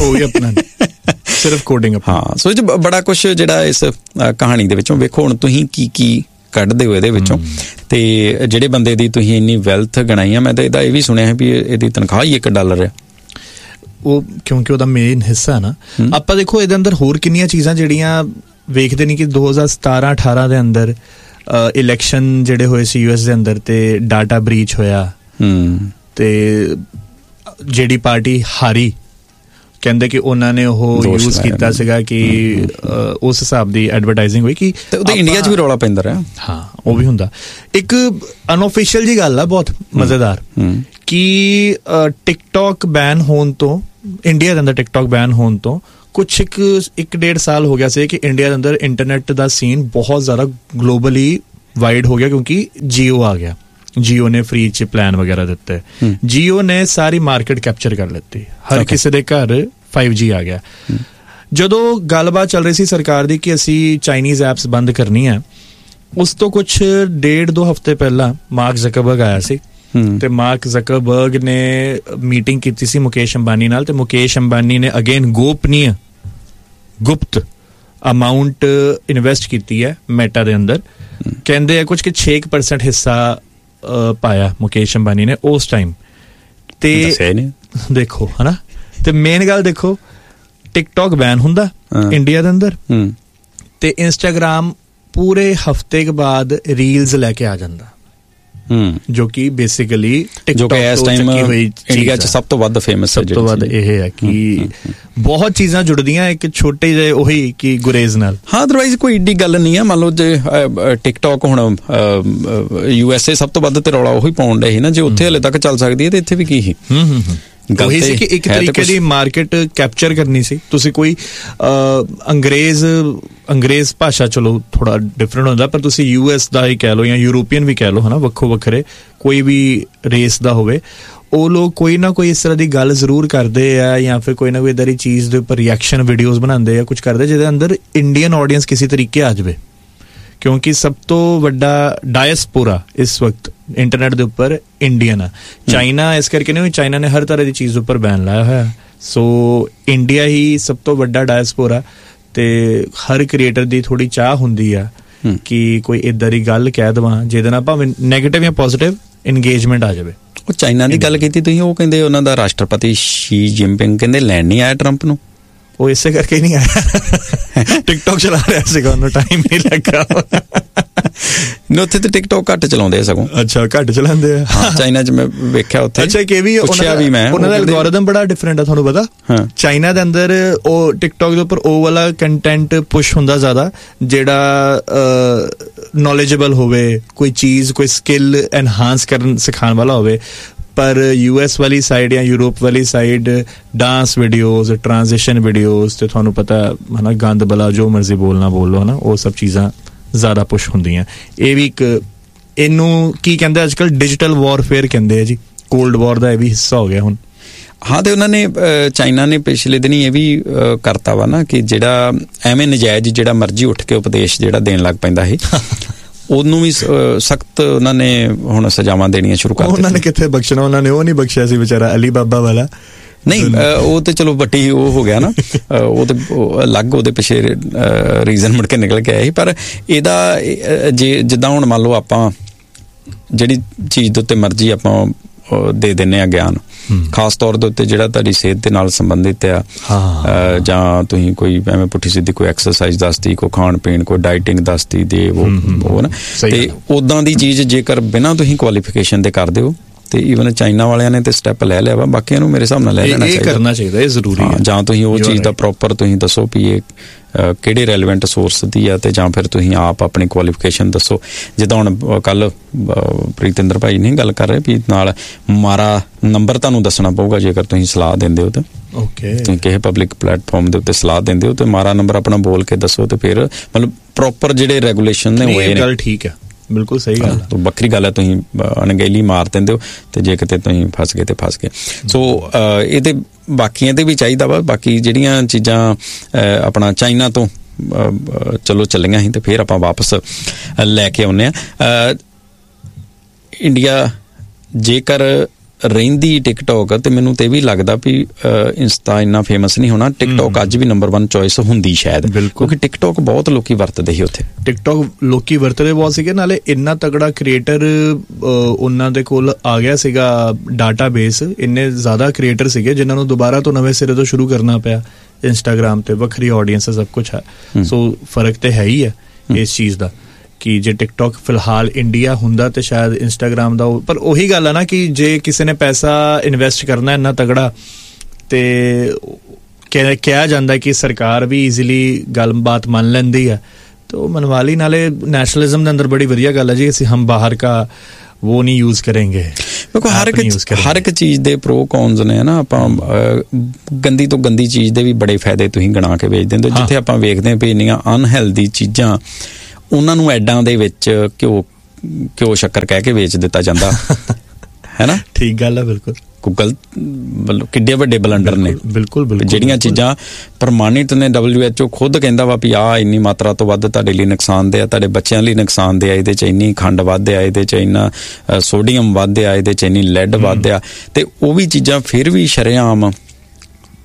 [SPEAKER 3] ਸਿਰਫ ਕੋਡਿੰਗ। ਹਾਂ, ਸੋ ਇਹ ਬੜਾ ਕੁਛ ਜਿਹੜਾ ਇਸ ਕਹਾਣੀ ਦੇ ਵਿੱਚੋਂ ਵੇਖੋ। ਹੁਣ ਤੁਸੀਂ ਕੀ ਕੱਢਦੇ ਹੋ ਇਹਦੇ ਵਿੱਚੋਂ, ਤੇ ਜਿਹੜੇ ਬੰਦੇ ਦੀ ਤੁਸੀਂ ਇੰਨੀ ਵੈਲਥ ਗਣਾਈ ਆ, ਮੈਂ ਤਾਂ ਇਹਦਾ ਇਹ ਵੀ ਸੁਣਿਆ ਵੀ ਇਹਦੀ ਤਨਖਾਹ ਹੀ $1 ਹੈ, ਉਹ ਕਿਉਂਕਿ ਉਹਦਾ ਮੇਨ ਹਿੱਸਾ ਨਾ। ਆਪਾਂ ਦੇਖੋ ਇਹਦੇ ਅੰਦਰ ਹੋਰ ਕਿੰਨੀਆਂ ਚੀਜ਼ਾਂ ਜਿਹੜੀਆਂ ਵੇਖਦੇ ਨਹੀਂ ਕਿ 2017-18 ਦੇ ਅੰਦਰ ਇਲੈਕਸ਼ਨ ਜਿਹੜੇ ਹੋਏ ਸੀ US ਦੇ ਅੰਦਰ, ਤੇ ਡਾਟਾ ਬ੍ਰੀਚ ਹੋਇਆ, ਤੇ ਜਿਹੜੀ ਪਾਰਟੀ ਹਾਰੀ ਕਹਿੰਦੇ ਕਿ ਉਹਨਾਂ ਨੇ ਉਹ ਯੂਜ਼ ਕੀਤਾ ਸੀਗਾ ਕਿ ਉਸ ਹਿਸਾਬ ਦੀ ਐਡਵਰਟਾਈਜ਼ਿੰਗ ਹੋਈ ਕਿ ਉਹਦੇ ਇੰਡੀਆ 'ਚ ਵੀ ਰੌਲਾ ਪੈਂਦਾ ਰਿਹਾ। ਹਾਂ, ਉਹ ਵੀ ਹੁੰਦਾ। ਇੱਕ ਅਨਓਫੀਸ਼ੀਅਲ ਜੀ ਗੱਲ ਆ ਬਹੁਤ ਮਜ਼ੇਦਾਰ ਕਿ ਟਿਕਟੌਕ ਬੈਨ ਹੋਣ ਤੋਂ, ਇੰਡੀਆ ਦੇ ਅੰਦਰ ਟਿਕਟੌਕ ਬੈਨ ਹੋਣ ਤੋਂ ਕੁਛ 1-1.5 ਸਾਲ ਹੋ ਗਿਆ ਸੀ ਕਿ ਇੰਡੀਆ ਦੇ ਅੰਦਰ ਇੰਟਰਨੈਟ ਦਾ ਸੀਨ ਬਹੁਤ ਜ਼ਿਆਦਾ ਗਲੋਬਲੀ ਵਾਈਡ ਹੋ ਗਿਆ, ਕਿਉਂਕਿ ਜੀਓ ਆ ਗਿਆ। ਜੀਓ ਨੇ ਫ੍ਰੀ ਚ ਪਲਾਨ ਵਗੈਰਾ ਦਿੱਤੇ, ਜੀਓ ਨੇ ਸਾਰੀ ਮਾਰਕੀਟ ਕੈਪਚਰ ਕਰ ਲਿੱਤੀ, ਹਰ ਕਿਸੇ ਦੇ ਘਰ 5G ਆ ਗਿਆ। ਜਦੋਂ ਗੱਲਬਾਤ ਚੱਲ ਰਹੀ ਸੀ ਸਰਕਾਰ ਦੀ ਕਿ ਅਸੀਂ ਚਾਈਨੀਜ਼ ਐਪਸ ਬੰਦ ਕਰਨੀ ਹੈ, ਉਸ ਤੋਂ ਕੁਛ 1.5-2 ਹਫ਼ਤੇ ਪਹਿਲਾਂ ਮਾਰਕ ਜ਼ਕਰਬਰਗ ਆਇਆ ਸੀ, ਤੇ ਮਾਰਕ ਜ਼ਕਰਬਰਗ ਨੇ ਮੀਟਿੰਗ ਕੀਤੀ ਸੀ ਮੁਕੇਸ਼ ਅੰਬਾਨੀ ਨਾਲ, ਤੇ ਮੁਕੇਸ਼ ਅੰਬਾਨੀ ਨੇ ਅਗੇਨ ਗੋਪਨੀय ਗੁਪਤ ਅਮਾਉਂਟ ਇਨਵੈਸਟ ਕੀਤੀ ਹੈ ਮੈਟਾ ਦੇ ਅੰਦਰ, ਕਹਿੰਦੇ ਆ ਕੁਝ ਕਿ 6% ਹਿੱਸਾ ਪਾਇਆ ਮੁਕੇਸ਼ ਅੰਬਾਨੀ ਨੇ ਉਸ ਟਾਈਮ ਤੇ ਦੇਖੋ ਹਨਾ। ਤੇ ਮੇਨ ਗੱਲ ਦੇਖੋ, ਟਿਕਟੌਕ ਬੈਨ ਹੁੰਦਾ ਇੰਡੀਆ ਦੇ ਅੰਦਰ ਤੇ ਇੰਸਟਾਗ੍ਰਾਮ ਪੂਰੇ ਹਫਤੇ ਕੇ ਬਾਅਦ ਰੀਲਸ ਲੈ ਕੇ ਆ ਜਾਂਦਾ, ਜੋ ਕਿ ਬੇਸਿਕਲੀ ਟਿਕਟੌਕ ਇਸ ਟਾਈਮ ਇੰਡੀਆ 'ਚ ਸਭ ਤੋਂ ਵੱਧ ਫੇਮਸ ਹੈ। ਸਭ ਤੋਂ ਵੱਧ ਇਹ ਹੈ ਕਿ ਬਹੁਤ ਚੀਜ਼ਾਂ ਜੁੜਦੀਆਂ ਇੱਕ ਛੋਟੇ ਜਿਹੇ ਉਹੀ ਕਿ ਗੁਰੇਜ਼ ਨਾਲ।
[SPEAKER 4] ਹਾਂ, ਅਦਰਵਾਈਜ਼ ਕੋਈ ਏਡੀ ਗੱਲ ਨਹੀਂ ਹੈ। ਮੰਨ ਲਓ ਜੇ ਟਿਕਟੌਕ ਹੁਣ USA ਸਭ ਤੋਂ ਵੱਧ ਤੇ ਰੌਲਾ ਉਹੀ ਪਾਉਣ ਡਿਆ ਸੀ ਨਾ, ਜੇ ਉੱਥੇ ਹਲੇ ਤੱਕ ਚੱਲ ਸਕਦੀ ਹੈ ਤੇ ਇੱਥੇ ਵੀ ਕੀ ਸੀ। ਉਹੀ ਸੀ ਕਿ ਇੱਕ ਤਰੀਕੇ ਦੀ ਮਾਰਕੀਟ ਕੈਪਚਰ ਕਰਨੀ ਸੀ। ਤੁਸੀਂ ਕੋਈ ਅੰਗਰੇਜ਼ ਭਾਸ਼ਾ ਚਲੋ ਥੋੜਾ ਡਿਫਰੈਂਟ ਹੁੰਦਾ, ਪਰ ਤੁਸੀਂ US ਦਾ ਹੀ ਕਹਿ ਲਓ ਜਾਂ ਯੂਰੋਪੀਅਨ ਵੀ ਕਹਿ ਲਓ ਹਨਾ, ਵੱਖੋ ਵੱਖਰੇ ਕੋਈ ਵੀ ਰੇਸ ਦਾ ਹੋਵੇ, ਉਹ ਲੋਕ ਕੋਈ ਨਾ ਕੋਈ ਇਸ ਤਰ੍ਹਾਂ ਦੀ ਗੱਲ ਜ਼ਰੂਰ ਕਰਦੇ ਆ ਜਾਂ ਫਿਰ ਕੋਈ ਨਾ ਕੋਈ ਇੱਦਾਂ ਦੀ ਚੀਜ਼ ਦੇ ਉੱਪਰ ਰਿਐਕਸ਼ਨ ਵੀਡੀਓਜ਼ ਬਣਾਉਂਦੇ ਆ, ਕੁਝ ਕਰਦੇ ਜਿਹਦੇ ਅੰਦਰ ਇੰਡੀਅਨ ਆਡੀਅנס ਕਿਸੇ ਤਰੀਕੇ ਆ ਜਾਵੇ। ਕਿਉਂਕਿ ਸਭ ਤੋਂ ਵੱਡਾ ਡਾਇਸਪੋਰਾ ਇਸ ਵਕਤ ਇੰਟਰਨੈਟ ਦੇ ਉੱਪਰ ਇੰਡੀਅਨ ਆ। ਚਾਈਨਾ ਇਸ ਕਰਕੇ ਨਹੀਂ, ਚਾਈਨਾ ਨੇ ਹਰ ਤਰ੍ਹਾਂ ਦੀ ਚੀਜ਼ ਉੱਪਰ ਬੈਨ ਲਾਇਆ ਹੋਇਆ। ਸੋ ਇੰਡੀਆ ਹੀ ਸਭ ਤੋਂ ਵੱਡਾ ਡਾਇਸਪੋਰਾ ਤੇ ਹਰ ਕ੍ਰੀਏਟਰ ਦੀ ਥੋੜੀ ਚਾਹ ਹੁੰਦੀ ਆ ਕਿ ਕੋਈ ਏਦਾਂ ਦੀ ਗੱਲ ਕਹਿ ਦੇਵਾਂ ਜਿਹਦੇ ਨਾਲ ਭਾਵੇਂ ਨੈਗੇਟਿਵ ਜਾਂ ਪੋਜ਼ਿਟਿਵ ਇੰਗੇਜਮੈਂਟ ਆ ਜਾਵੇ। ਉਹ ਚਾਈਨਾ ਦੀ ਗੱਲ ਕੀਤੀ ਤੁਸੀਂ, ਉਹ ਕਹਿੰਦੇ ਉਹਨਾਂ ਦਾ ਰਾਸ਼ਟਰਪਤੀ ਸ਼ੀ ਜਿਨਪਿੰਗ ਕਹਿੰਦੇ ਲੈਣ ਨਹੀਂ ਆਇਆ ਟਰੰਪ ਨੂੰ।
[SPEAKER 3] ਉਹ ਇਸੇ ਕਰਕੇ ਹੀ ਨਹੀਂ ਆਇਆ, ਟਿਕਟੌਕ ਚਲਾ ਰਿਹਾ ਸੀਗਾ, ਉਹਨੂੰ ਟਾਈਮ ਨਹੀਂ ਲੱਗਾ।
[SPEAKER 4] ਉੱਥੇ ਤੇ ਟਿਕਟੌਕ ਘੱਟ ਚਲਾਉਂਦੇ ਆ ਸਗੋਂ।
[SPEAKER 3] ਅੱਛਾ, ਘੱਟ ਚਲਾਉਂਦੇ ਆ।
[SPEAKER 4] ਹਾਂ, ਚਾਈਨਾ 'ਚ ਮੈਂ ਵੇਖਿਆ ਉੱਥੇ।
[SPEAKER 3] ਅੱਛਾ, ਕਿ ਵੀ ਉਹਨਾਂ ਦਾ ਐਲਗੋਰਿਦਮ ਬੜਾ ਡਿਫਰੈਂਟ ਆ, ਤੁਹਾਨੂੰ ਪਤਾ। ਚਾਈਨਾ ਦੇ ਅੰਦਰ ਉਹ ਟਿਕਟੌਕ ਦੇ ਉੱਪਰ ਉਹ ਵਾਲਾ ਕੰਟੈਂਟ ਪੁਸ਼ ਹੁੰਦਾ ਜ਼ਿਆਦਾ ਜਿਹੜਾ ਨੌਲੇਜੇਬਲ ਹੋਵੇ, ਕੋਈ ਚੀਜ਼ ਕੋਈ ਸਕਿੱਲ ਐਨਹਾਂਸ ਕਰਨ ਸਿਖਾਉਣ ਵਾਲਾ ਹੋਵੇ। ਪਰ US ਵਾਲੀ ਸਾਈਡ ਜਾਂ ਯੂਰਪ ਵਾਲੀ ਸਾਈਡ ਡਾਂਸ ਵੀਡੀਓਜ਼, ਟ੍ਰਾਂਜ਼ਿਸ਼ਨ ਵੀਡੀਓਜ਼ ਤੇ ਤੁਹਾਨੂੰ ਪਤਾ ਹਨਾ, ਗੰਦ ਬਲਾ ਜੋ ਮਰਜ਼ੀ ਬੋਲਣਾ ਬੋਲੋ ਹਨਾ, ਉਹ ਸਭ ਚੀਜ਼ਾਂ ਜ਼ਿਆਦਾ ਪੁਸ਼ ਹੁੰਦੀਆਂ। ਇਹ ਵੀ ਇੱਕ ਇਹਨੂੰ ਕੀ ਕਹਿੰਦੇ ਅੱਜ ਕੱਲ੍ਹ ਡਿਜੀਟਲ ਵਾਰਫੇਅਰ ਕਹਿੰਦੇ ਆ ਜੀ, ਕੋਲਡ ਵਾਰ ਦਾ ਇਹ ਵੀ ਹਿੱਸਾ ਹੋ ਗਿਆ ਹੁਣ।
[SPEAKER 4] ਹਾਂ, ਤੇ ਉਹਨਾਂ ਨੇ ਚਾਈਨਾ ਨੇ ਪਿਛਲੇ ਦਿਨੀ ਇਹ ਵੀ ਕਰਤਾ ਵਾ ਨਾ ਕਿ ਜਿਹੜਾ ਐਵੇਂ ਨਜਾਇਜ਼ ਜਿਹੜਾ ਮਰਜ਼ੀ ਉੱਠ ਕੇ ਉਪਦੇਸ਼ ਜਿਹੜਾ ਦੇਣ ਲੱਗ ਪੈਂਦਾ ਸੀ ਉਹਨੂੰ ਵੀ ਸਖਤ ਉਹਨਾਂ ਨੇ ਹੁਣ ਸਜ਼ਾਵਾਂ ਦੇਣੀਆਂ ਸ਼ੁਰੂ ਕਰ ਦਿੱਤੀਆਂ। ਉਹਨਾਂ ਨੇ
[SPEAKER 3] ਕਿੱਥੇ ਬਖਸ਼ਣਾ, ਉਹਨਾਂ ਨੇ ਉਹ ਨਹੀਂ ਬਖਸ਼ਿਆ ਸੀ ਵਿਚਾਰਾ ਅਲੀ ਬਾਬਾ ਵਾਲਾ।
[SPEAKER 4] ਨਹੀਂ, ਉਹ ਤੇ ਚਲੋ ਵੱਡੀ ਉਹ ਹੋ ਗਿਆ ਨਾ, ਉਹ ਤੇ ਅਲੱਗ ਉਹਦੇ ਪਿੱਛੇ ਰੀਜ਼ਨ ਮੁੜ ਕੇ ਨਿਕਲ ਕੇ ਆਇਆ ਸੀ। ਪਰ ਇਹਦਾ ਜੇ ਜਿੱਦਾਂ ਹੁਣ ਮੰਨ ਲਓ ਆਪਾਂ ਜਿਹੜੀ ਚੀਜ਼ ਦੇ ਉੱਤੇ ਮਰਜ਼ੀ ਆਪਾਂ ਦੇ ਦਿੰਦੇ ਆ ਗਿਆਨ, ਖਾਸ ਤੌਰ ਦੇ ਉੱਤੇ ਜਿਹੜਾ ਤੁਹਾਡੀ ਸਿਹਤ ਦੇ ਨਾਲ ਸੰਬੰਧਿਤ ਆ, ਜਾਂ ਤੁਸੀਂ ਕੋਈ ਐਵੇਂ ਪੁੱਠੀ ਸਿੱਧੀ ਕੋਈ ਐਕਸਰਸਾਈਜ਼ ਦੱਸਦੀ, ਕੋਈ ਖਾਣ ਪੀਣ, ਕੋਈ ਡਾਈਟਿੰਗ ਦੱਸਦੀ ਦੇ ਉਹ ਨਾ, ਤੇ ਉਦਾਂ ਦੀ ਚੀਜ਼ ਜੇਕਰ ਬਿਨਾਂ ਤੁਸੀਂ ਕੁਆਲੀਫਿਕੇਸ਼ਨ ਦੇ ਕਰਦੇ ਹੋ ਤੇ ਈਵਨ ਚਾਈਨਾ ਵਾਲਿਆਂ ਨੇ ਤੇ ਸਟੈਪ ਲੈ ਲਿਆ ਵਾ, ਬਾਕੀਆਂ ਨੂੰ ਮੇਰੇ ਹਿਸਾਬ ਨਾਲ ਲੈ ਲੈਣਾ ਚਾਹੀਦਾ,
[SPEAKER 3] ਕਰਨਾ ਚਾਹੀਦਾ, ਇਹ ਜ਼ਰੂਰੀ ਹੈ।
[SPEAKER 4] ਜਾਂ ਤੁਸੀਂ ਉਹ ਚੀਜ਼ ਦਾ ਪ੍ਰੋਪਰ ਤੁਸੀਂ ਦੱਸੋ ਵੀ ਇਹ ਕਿਹੜੇ ਰੈਲੇਵੈਂਟ ਸੋਰਸ ਦੀ ਆ, ਤੇ ਜਾਂ ਫਿਰ ਤੁਸੀਂ ਆਪ ਆਪਣੀ ਕੁਆਲੀਫਿਕੇਸ਼ਨ ਦੱਸੋ। ਜਿੱਦਾਂ ਹੁਣ ਕੱਲ ਪ੍ਰੀਤਿੰਦਰ ਭਾਈ ਨੇ ਗੱਲ ਕਰ ਰਹੇ ਵੀ ਨਾਲ ਮਾਰਾ ਨੰਬਰ ਤੁਹਾਨੂੰ ਦੱਸਣਾ ਪਊਗਾ ਜੇਕਰ ਤੁਸੀਂ ਸਲਾਹ ਦਿੰਦੇ ਹੋ ਤੇ। ਤੁਸੀਂ ਕਿਸੇ ਪਬਲਿਕ ਪਲੇਟਫਾਰਮ ਦੇ ਉੱਤੇ ਸਲਾਹ ਦਿੰਦੇ ਹੋ ਤੇ ਮਾਰਾ ਨੰਬਰ ਆਪਣਾ ਬੋਲ ਕੇ ਦੱਸੋ, ਤੇ ਫਿਰ ਮਤਲਬ ਪ੍ਰੋਪਰ ਜਿਹੜੇ ਰੈਗੂਲੇਸ਼ਨ ਨੇ ਹੋਏ ਨੇ।
[SPEAKER 3] ਗੱਲ ਠੀਕ ਹੈ, ਬਿਲਕੁਲ ਸਹੀ ਗੱਲ ਹੈ।
[SPEAKER 4] ਵੱਖਰੀ ਗੱਲ ਹੈ ਤੁਸੀਂ ਅਣਗਹਿਲੀ ਮਾਰ ਦਿੰਦੇ ਹੋ ਤੇ ਜੇ ਕਿਤੇ ਤੁਸੀਂ ਫਸ ਗਏ ਤੇ ਫਸ ਗਏ। ਸੋ ਇਹ ਤੇ ਬਾਕੀਆਂ ਤੇ ਵੀ ਚਾਹੀਦਾ ਵਾ। ਬਾਕੀ ਜਿਹੜੀਆਂ ਚੀਜ਼ਾਂ ਆਪਣਾ ਚਾਈਨਾ ਤੋਂ ਚਲੋ ਚੱਲੀਆਂ ਸੀ ਤੇ ਫਿਰ ਆਪਾਂ ਵਾਪਸ ਲੈ ਕੇ ਆਉਂਦੇ ਹਾਂ ਇੰਡੀਆ। ਜੇਕਰ ਰਹਿੰਦੀ ਟਿਕਟੌਕ ਤੇ ਮੈਨੂੰ ਤੇ ਵੀ ਲੱਗਦਾ ਵੀ ਇੰਸਟਾ ਇੰਨਾ ਫੇਮਸ ਨਹੀਂ ਹੋਣਾ। ਟਿਕਟੌਕ ਅੱਜ ਵੀ ਨੰਬਰ 1 ਚੋਇਸ ਹੁੰਦੀ ਸ਼ਾਇਦ, ਕਿਉਂਕਿ ਟਿਕਟੌਕ ਬਹੁਤ ਲੋਕੀ ਵਰਤਦੇ ਸੀ ਉੱਥੇ।
[SPEAKER 3] ਟਿਕਟੌਕ ਲੋਕੀ ਵਰਤਦੇ ਬਹੁਤ ਸੀਗੇ, ਨਾਲੇ ਇੰਨਾ ਤਗੜਾ ਕ੍ਰੀਏਟਰ ਉਹਨਾਂ ਦੇ ਕੋਲ ਆ ਗਿਆ ਸੀਗਾ ਡਾਟਾਬੇਸ। ਇੰਨੇ ਜ਼ਿਆਦਾ ਕ੍ਰੀਏਟਰ ਸੀਗੇ ਜਿਨ੍ਹਾਂ ਨੂੰ ਦੁਬਾਰਾ ਤੋਂ ਨਵੇਂ ਸਿਰੇ ਤੋਂ ਸ਼ੁਰੂ ਕਰਨਾ ਪਿਆ। ਇੰਸਟਾਗ੍ਰਾਮ ਤੇ ਵੱਖਰੀ ਆਡੀਅנס ਸਭ ਕੁਛ ਹੈ। ਸੋ ਫਰਕ ਤੇ ਹੈ ਹੀ ਹੈ ਇਸ ਚੀਜ਼ ਦਾ ਕਿ ਜੇ ਟਿਕਟੌਕ ਫਿਲਹਾਲ ਇੰਡੀਆ ਹੁੰਦਾ ਤੇ ਸ਼ਾਇਦ ਇੰਸਟਾਗ੍ਰਾਮ ਦਾ। ਪਰ ਉਹੀ ਗੱਲ ਆ ਨਾ ਕਿ ਜੇ ਕਿਸੇ ਨੇ ਪੈਸਾ ਇਨਵੈਸਟ ਕਰਨਾ ਇੰਨਾ ਤਗੜਾ, ਤੇ ਕਿਹਾ ਜਾਂਦਾ ਕਿ ਸਰਕਾਰ ਵੀ ਈਜ਼ੀਲੀ ਗੱਲਬਾਤ ਮੰਨ ਲੈਂਦੀ ਹੈ, ਤੇ ਉਹ ਮਨਵਾ ਲਈ। ਨਾਲੇ ਨੈਸ਼ਨਲਿਜ਼ਮ ਦੇ ਅੰਦਰ ਬੜੀ ਵਧੀਆ ਗੱਲ ਹੈ ਜੀ, ਅਸੀਂ ਹਮ ਬਾਹਰ ਕਾ ਉਹ ਨਹੀਂ ਯੂਜ਼ ਕਰਾਂਗੇ।
[SPEAKER 4] ਦੇਖੋ ਹਰ ਇੱਕ ਚੀਜ਼ ਦੇ ਪ੍ਰੋ ਕੌਨਸ ਨੇ ਨਾ। ਆਪਾਂ ਗੰਦੀ ਤੋਂ ਗੰਦੀ ਚੀਜ਼ ਦੇ ਵੀ ਬੜੇ ਫਾਇਦੇ ਤੁਸੀਂ ਗਿਣਾ ਕੇ ਵੇਚ ਦਿੰਦੇ। ਜਿੱਥੇ ਆਪਾਂ ਵੇਖਦੇ ਹਾਂ ਵੀ ਇੰਨੀਆਂ ਅਨਹੈਲਦੀ ਚੀਜ਼ਾਂ ਉਹਨਾਂ ਨੂੰ ਐਡਾਂ ਦੇ ਵਿੱਚ ਘਿਓ ਸ਼ੱਕਰ ਕਹਿ ਕੇ ਵੇਚ ਦਿੱਤਾ ਜਾਂਦਾ ਹੈ ਨਾ।
[SPEAKER 3] ਠੀਕ ਗੱਲ ਹੈ, ਬਿਲਕੁਲ।
[SPEAKER 4] ਗੂਗਲ ਕਿੱਡੇ ਵੱਡੇ ਬਲੰਡਰ ਨੇ।
[SPEAKER 3] ਬਿਲਕੁਲ
[SPEAKER 4] ਜਿਹੜੀਆਂ ਚੀਜ਼ਾਂ ਪ੍ਰਮਾਣਿਤ ਨੇ, WHO ਖੁਦ ਕਹਿੰਦਾ ਵਾ ਵੀ ਆਹ ਇੰਨੀ ਮਾਤਰਾ ਤੋਂ ਵੱਧ ਤੁਹਾਡੇ ਲਈ ਨੁਕਸਾਨਦੇਹ ਆ, ਤੁਹਾਡੇ ਬੱਚਿਆਂ ਲਈ ਨੁਕਸਾਨਦੇਹ ਆ, ਇਹਦੇ 'ਚ ਇੰਨੀ ਖੰਡ ਵੱਧ ਆ, ਇਹਦੇ 'ਚ ਇੰਨਾ ਸੋਡੀਅਮ ਵੱਧ ਆ, ਇਹਦੇ 'ਚ ਇੰਨੀ ਲੈਡ ਵੱਧ ਆ, ਤੇ ਉਹ ਵੀ ਚੀਜ਼ਾਂ ਫਿਰ ਵੀ ਸ਼ਰੇਆਮ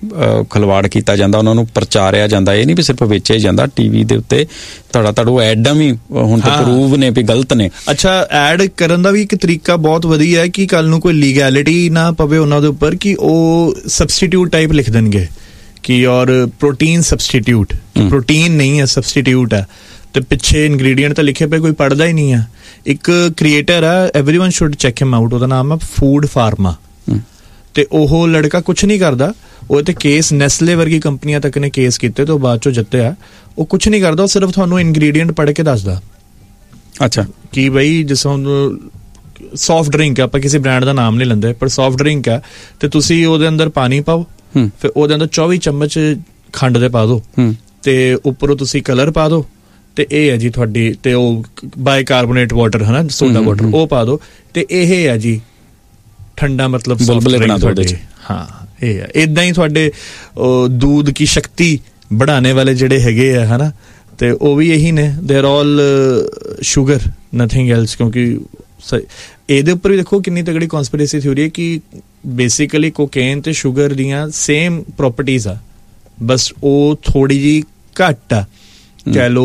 [SPEAKER 4] ਖਿਲਵਾੜ ਕੀਤਾ ਜਾਂਦਾ, ਉਹਨਾਂ ਨੂੰ ਪ੍ਰਚਾਰਿਆ ਜਾਂਦਾ। ਇਹ ਨਹੀਂ ਵੀ ਸਿਰਫ ਵੇਚਿਆ ਜਾਂਦਾ, ਟੀਵੀ ਦੇ ਉੱਤੇ ਤੁਹਾਡਾ ਐਡਾਂ ਵੀ ਹੁਣ ਤਾਂ ਪ੍ਰੂਵ ਨੇ ਵੀ ਗਲਤ ਨੇ।
[SPEAKER 3] ਅੱਛਾ, ਐਡ ਕਰਨ ਦਾ ਵੀ ਇੱਕ ਤਰੀਕਾ ਬਹੁਤ ਵਧੀਆ ਹੈ ਕਿ ਕੱਲ ਨੂੰ ਕੋਈ ਲੀਗੈਲਿਟੀ ਨਾ ਪਵੇ ਉਹਨਾਂ ਦੇ ਉੱਪਰ ਕਿ ਉਹ ਸਬਸਟੀਟਿਊਟ ਟਾਈਪ ਲਿਖ ਦੇਣਗੇ ਕਿ ਔਰ ਪ੍ਰੋਟੀਨ ਸਬਸਟੀਟਿਊਟ, ਪ੍ਰੋਟੀਨ ਨਹੀਂ ਹੈ ਸਬਸਟੀਟਿਊਟ ਹੈ, ਤੇ ਪਿੱਛੇ ਇੰਗਰੀਡੀਐਂਟ ਤਾਂ ਲਿਖੇ ਪਏ, ਕੋਈ ਪੜ੍ਹਦਾ ਹੀ ਨਹੀਂ ਹੈ। ਇੱਕ ਕ੍ਰੀਏਟਰ ਹੈ, everyone should check him out, ਉਹਦਾ ਨਾਮ ਹੈ ਫੂਡ ਫਾਰਮਾ, ਤੇ ਉਹ ਲੜਕਾ ਕੁਛ ਨਹੀਂ ਕਰਦਾ। ਉਹ ਤੇ ਕੇਸ ਨੈਸਲੇ ਵਰਗੀ ਕੰਪਨੀਆਂ ਤੱਕ ਨੇ ਕੇਸ ਕੀਤੇ ਤੇ ਉਹ ਬਾਅਦ ਚੋਂ ਜਿੱਤਿਆ। ਉਹ ਕੁਛ ਨਹੀਂ ਕਰਦਾ, ਉਹ ਸਿਰਫ ਤੁਹਾਨੂੰ ਇੰਗਰੀਡੀਐਂਟ ਪੜ੍ਹ ਕੇ ਦੱਸਦਾ।
[SPEAKER 4] ਅੱਛਾ,
[SPEAKER 3] ਕਿ ਬਈ ਜਿਸ ਹੁਣ ਸੌਫਟ ਡਰਿੰਕ ਹੈ, ਆਪਾਂ ਕਿਸੇ ਬ੍ਰਾਂਡ ਦਾ ਨਾਮ ਨਹੀਂ ਲੈਂਦੇ, ਪਰ ਸੌਫਟ ਡਰਿੰਕ ਹੈ, ਤੇ ਤੁਸੀਂ ਉਹਦੇ ਅੰਦਰ ਪਾਣੀ ਪਾਓ, ਫਿਰ ਉਹਦੇ ਅੰਦਰ 24 ਚਮਚ ਖੰਡ ਦੇ ਪਾ ਦਿਓ, ਤੇ ਉੱਪਰੋਂ ਤੁਸੀਂ ਕਲਰ ਪਾ ਦਿਓ, ਤੇ ਇਹ ਹੈ ਜੀ ਤੁਹਾਡੀ, ਤੇ ਉਹ ਬਾਈਕਾਰਬੋਨੇਟ ਵਾਟਰ ਹੈ ਨਾ, ਸੋਡਾ ਵਾਟਰ, ਉਹ ਪਾ ਦਿਓ, ਤੇ ਇਹ ਹੈ ਜੀ ਠੰਡਾ, ਮਤਲਬ ਤੁਹਾਡੇ। ਹਾਂ, ਇਹ ਹੈ। ਏਦਾਂ ਹੀ ਤੁਹਾਡੇ दूध की शक्ति बढ़ाने वाले ਜਿਹੜੇ ਹੈਗੇ ਆ ਹੈ ਨਾ, ਤੇ ਉਹ ਵੀ ਇਹੀ ਨੇ, they are all sugar, nothing else. ਕਿਉਂਕਿ ਇਹਦੇ ਉੱਪਰ ਵੀ ਦੇਖੋ ਕਿੰਨੀ ਤਗੜੀ ਕਨਸਪੀਰੇਸੀ ਥਿਊਰੀ ਹੈ ਕਿ ਬੇਸਿਕਲੀ ਕੋਕੇਨ ਤੇ ਸ਼ੂਗਰ ਦੀਆਂ ਸੇਮ ਪ੍ਰੋਪਰਟੀਜ਼ ਆ, ਬਸ ਉਹ ਥੋੜੀ ਜੀ ਘੱਟ ਆ, ਕਹਿ ਲੋ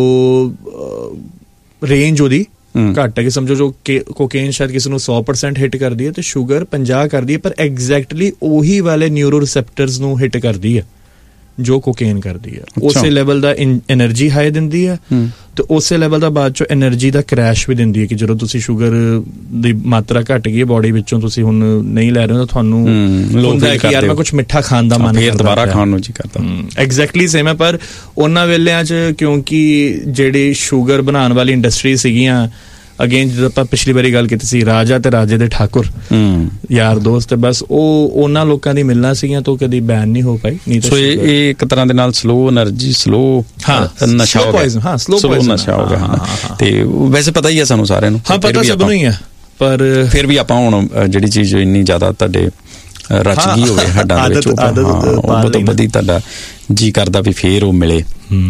[SPEAKER 3] ਰੇਂਜ ਉਹਦੀ ਘੱਟ ਹੈ। ਕਿ ਸਮਝੋ ਜੋ ਕੋਕੇਨ ਸ਼ਾਇਦ ਕਿਸੇ ਨੂੰ 100% ਹਿੱਟ ਕਰਦੀ ਹੈ ਤੇ ਸ਼ੂਗਰ 50 ਕਰਦੀ ਹੈ, ਪਰ ਐਗਜ਼ੈਕਟਲੀ ਉਹੀ ਵਾਲੇ ਨਿਊਰੋ ਰਿਸੈਪਟਰਸ ਨੂੰ ਹਿੱਟ ਕਰਦੀ ਹੈ ਜੋ ਕੋਕੇਨ ਕਰਦੀ ਹੈ। ਉਸੇ ਲੈਵਲ ਦਾ એનર્ਜੀ ਹਾਈ ਦਿੰਦੀ ਹੈ, ਤੇ ਉਸੇ ਲੈਵਲ ਦਾ ਬਾਅਦ ਚੋਂ એનર્ਜੀ ਦਾ ਕ੍ਰੈਸ਼ ਵੀ ਦਿੰਦੀ ਹੈ ਕਿ ਜਦੋਂ ਤੁਸੀਂ ਸ਼ੂਗਰ ਦੀ ਮਾਤਰਾ ਘਟ ਗਈ ਹੈ ਬੋਡੀ ਵਿੱਚੋਂ, ਤੁਸੀਂ ਹੁਣ ਨਹੀਂ ਲੈ ਰਹੇ ਹੋ, ਤਾਂ ਤੁਹਾਨੂੰ ਹੁੰਦਾ ਹੈ ਕਿ ਯਾਰ ਮੈਂ ਕੁਝ ਮਿੱਠਾ ਖਾਣ ਦਾ ਮਨ ਕਰਦਾ,
[SPEAKER 4] ਦੁਬਾਰਾ ਖਾਣ ਨੂੰ ਜੀ ਕਰਦਾ।
[SPEAKER 3] ਐਗਜ਼ੈਕਟਲੀ ਸੇਮ ਹੈ। ਪਰ ਉਹਨਾਂ ਵੇਲਿਆਂ 'ਚ ਕਿਉਂਕਿ ਜਿਹੜੀ ਸ਼ੂਗਰ ਬਣਾਉਣ ਵਾਲੀ ਇੰਡਸਟਰੀ ਸੀਗੀਆਂ, ਅਗੇਨ ਜਦੋਂ ਆਪਾਂ ਪਿਛਲੀ ਵਾਰੀ ਗੱਲ ਕੀਤੀ ਸੀ, ਰਾਜਾ ਤੇ ਰਾਜੇ ਦੇ ਠਾਕੁਰ ਯਾਰ ਦੋਸਤ, ਬਸ ਉਹ ਉਹਨਾਂ ਲੋਕਾਂ ਦੀ ਮਿਲਣਾ ਸੀਗੀਆਂ ਤਾਂ ਕਦੀ ਬੈਨ ਨਹੀਂ ਹੋ ਪਾਈ। ਨਹੀਂ ਤਾਂ
[SPEAKER 4] ਇਹ ਇੱਕ ਤਰ੍ਹਾਂ ਦੇ ਨਾਲ ਸਲੋ એનર્ਜੀ, ਸਲੋ ਨਸ਼ਾ ਹੋ ਗਿਆ। ਹਾਂ, ਸਲੋ ਨਸ਼ਾ ਹੋ ਗਿਆ। ਤੇ ਵੈਸੇ ਪਤਾ ਹੀ ਹੈ ਸਾਨੂੰ ਸਾਰਿਆਂ ਨੂੰ,
[SPEAKER 3] ਹਾਂ ਪਤਾ ਸਭ ਨੂੰ ਹੀ ਹੈ, ਪਰ ਫਿਰ
[SPEAKER 4] ਵੀ ਆਪਾਂ ਹੁਣ ਜਿਹੜੀ ਚੀਜ਼ ਇੰਨੀ ਜ਼ਿਆਦਾ ਤੁਹਾਡੇ ਰਚ ਗਈ ਹੋਵੇ ਹੱਡਾਂ ਦੇ ਵਿੱਚ, ਉਹ ਤੋਂ ਵਧੀ ਤੁਹਾਡਾ ਜੀ ਕਰਦਾ ਵੀ ਫੇਰ ਉਹ ਮਿਲੇ।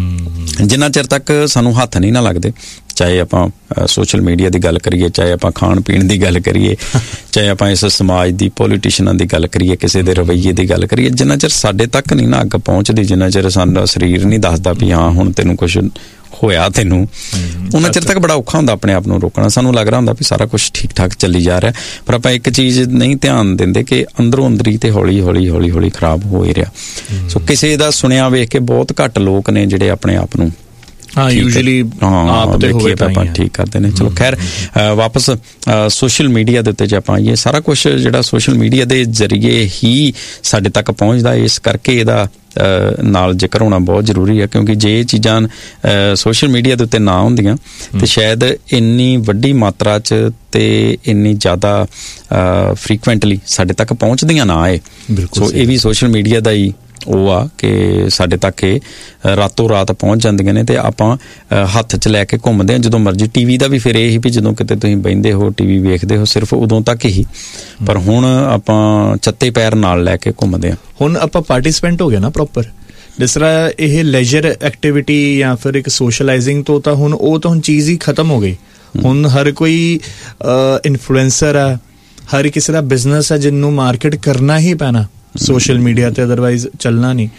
[SPEAKER 4] ਜਿੰਨਾ ਚਿਰ ਤੱਕ ਸਾਨੂੰ ਹੱਥ ਨਹੀਂ ਨਾ ਲੱਗਦੇ, ਚਾਹੇ ਆਪਾਂ ਸੋਸ਼ਲ ਮੀਡੀਆ ਦੀ ਗੱਲ ਕਰੀਏ, ਚਾਹੇ ਆਪਾਂ ਖਾਣ ਪੀਣ ਦੀ ਗੱਲ ਕਰੀਏ, ਚਾਹੇ ਆਪਾਂ ਇਸ ਸਮਾਜ ਦੀ, ਪੋਲੀਟੀਸ਼ੀਅਨਾਂ ਦੀ ਗੱਲ ਕਰੀਏ, ਕਿਸੇ ਦੇ ਰਵੱਈਏ ਦੀ ਗੱਲ ਕਰੀਏ, ਜਿੰਨਾ ਚਿਰ ਸਾਡੇ ਤੱਕ ਨਹੀਂ ਨਾ ਅੱਗ ਪਹੁੰਚਦੀ, ਜਿੰਨਾ ਚਿਰ ਸਾਡਾ ਸਰੀਰ ਨਹੀਂ ਦੱਸਦਾ ਵੀ ਹਾਂ ਹੁਣ ਤੈਨੂੰ ਕੁਛ ਹੋਇਆ ਤੈਨੂੰ, ਉਹਨਾਂ ਚਿਰ ਤੱਕ ਬੜਾ ਔਖਾ ਹੁੰਦਾ ਆਪਣੇ ਆਪ ਨੂੰ ਰੋਕਣਾ। ਸਾਨੂੰ ਲੱਗ ਰਿਹਾ ਹੁੰਦਾ ਵੀ ਸਾਰਾ ਕੁਛ ਠੀਕ ਠਾਕ ਚੱਲੀ ਜਾ ਰਿਹਾ, ਪਰ ਆਪਾਂ ਇੱਕ ਚੀਜ਼ ਨਹੀਂ ਧਿਆਨ ਦਿੰਦੇ ਕਿ ਅੰਦਰੋਂ ਅੰਦਰੀ ਤੇ ਹੌਲੀ ਹੌਲੀ ਹੌਲੀ ਹੌਲੀ ਖਰਾਬ ਹੋ ਹੀ ਰਿਹਾ। ਸੋ ਕਿਸੇ ਦਾ ਸੁਣਿਆ ਵੇਖ ਕੇ ਬਹੁਤ ਘੱਟ ਲੋਕ ਨੇ ਜਿਹੜੇ ਆਪਣੇ ਆਪ ਨੂੰ
[SPEAKER 3] ਯੂਜੂਅਲੀ ਆਪ ਤੇ ਹੋਵੇ ਤਾਂ
[SPEAKER 4] ਆਪਾਂ ਠੀਕ ਕਰਦੇ ਨੇ। ਚਲੋ ਖੈਰ, ਵਾਪਸ ਸੋਸ਼ਲ ਮੀਡੀਆ ਦੇ ਉੱਤੇ ਜੇ ਆਪਾਂ ਆਈਏ, ਸਾਰਾ ਕੁਛ ਜਿਹੜਾ ਸੋਸ਼ਲ ਮੀਡੀਆ ਦੇ ਜ਼ਰੀਏ ਹੀ ਸਾਡੇ ਤੱਕ ਪਹੁੰਚਦਾ, ਇਸ ਕਰਕੇ ਇਹਦਾ ਨਾਲ ਜ਼ਿਕਰ ਹੋਣਾ ਬਹੁਤ ਜ਼ਰੂਰੀ ਹੈ। ਕਿਉਂਕਿ ਜੇ ਇਹ ਚੀਜ਼ਾਂ ਸੋਸ਼ਲ ਮੀਡੀਆ ਦੇ ਉੱਤੇ ਨਾ ਹੁੰਦੀਆਂ ਤੇ ਸ਼ਾਇਦ ਇੰਨੀ ਵੱਡੀ ਮਾਤਰਾ 'ਚ ਤੇ ਇੰਨੀ ਜ਼ਿਆਦਾ ਫਰੀਕੁਐਂਟਲੀ ਸਾਡੇ ਤੱਕ ਪਹੁੰਚਦੀਆਂ ਨਾ ਆਏ। ਸੋ ਇਹ ਵੀ ਸੋਸ਼ਲ ਮੀਡੀਆ ਦਾ ਹੀ ਉਹ ਆ ਕਿ ਸਾਡੇ ਤੱਕ ਇਹ ਰਾਤੋਂ ਰਾਤ ਪਹੁੰਚ ਜਾਂਦੀਆਂ ਨੇ, ਤੇ ਆਪਾਂ ਹੱਥ 'ਚ ਲੈ ਕੇ ਘੁੰਮਦੇ ਹਾਂ ਜਦੋਂ ਮਰਜ਼ੀ। ਟੀਵੀ ਦਾ ਵੀ ਫਿਰ ਇਹ ਹੀ ਵੀ ਜਦੋਂ ਕਿਤੇ ਤੁਸੀਂ ਬਹਿੰਦੇ ਹੋ, ਟੀਵੀ ਵੇਖਦੇ ਹੋ, ਸਿਰਫ ਉਦੋਂ ਤੱਕ ਹੀ, ਪਰ ਹੁਣ ਆਪਾਂ ਚੱਤੇ ਪੈਰ ਨਾਲ ਲੈ ਕੇ ਘੁੰਮਦੇ ਹਾਂ।
[SPEAKER 3] ਹੁਣ ਆਪਾਂ ਪਾਰਟਿਸਪੈਂਟ ਹੋ ਗਏ ਨਾ ਪ੍ਰੋਪਰ, ਜਿਸ ਤਰ੍ਹਾਂ ਇਹ ਲੈਜਰ ਐਕਟੀਵਿਟੀ ਜਾਂ ਫਿਰ ਇੱਕ ਸੋਸ਼ਲਾਈਜ਼ਿੰਗ ਤੋਂ ਤਾਂ ਹੁਣ ਉਹ ਤਾਂ ਹੁਣ ਚੀਜ਼ ਹੀ ਖਤਮ ਹੋ ਗਈ। ਹੁਣ ਹਰ ਕੋਈ ਇਨਫਲੂਐਂਸਰ ਆ, ਹਰ ਕਿਸੇ ਦਾ ਬਿਜ਼ਨਸ ਹੈ ਜਿਹਨੂੰ ਮਾਰਕੀਟ ਕਰਨਾ ਹੀ ਪੈਣਾ ਸੋਸ਼ਲ ਮੀਡੀਆ ਤੇ, ਅਦਰਵਾਈਜ਼ ਚੱਲਣਾ ਨਹੀਂ।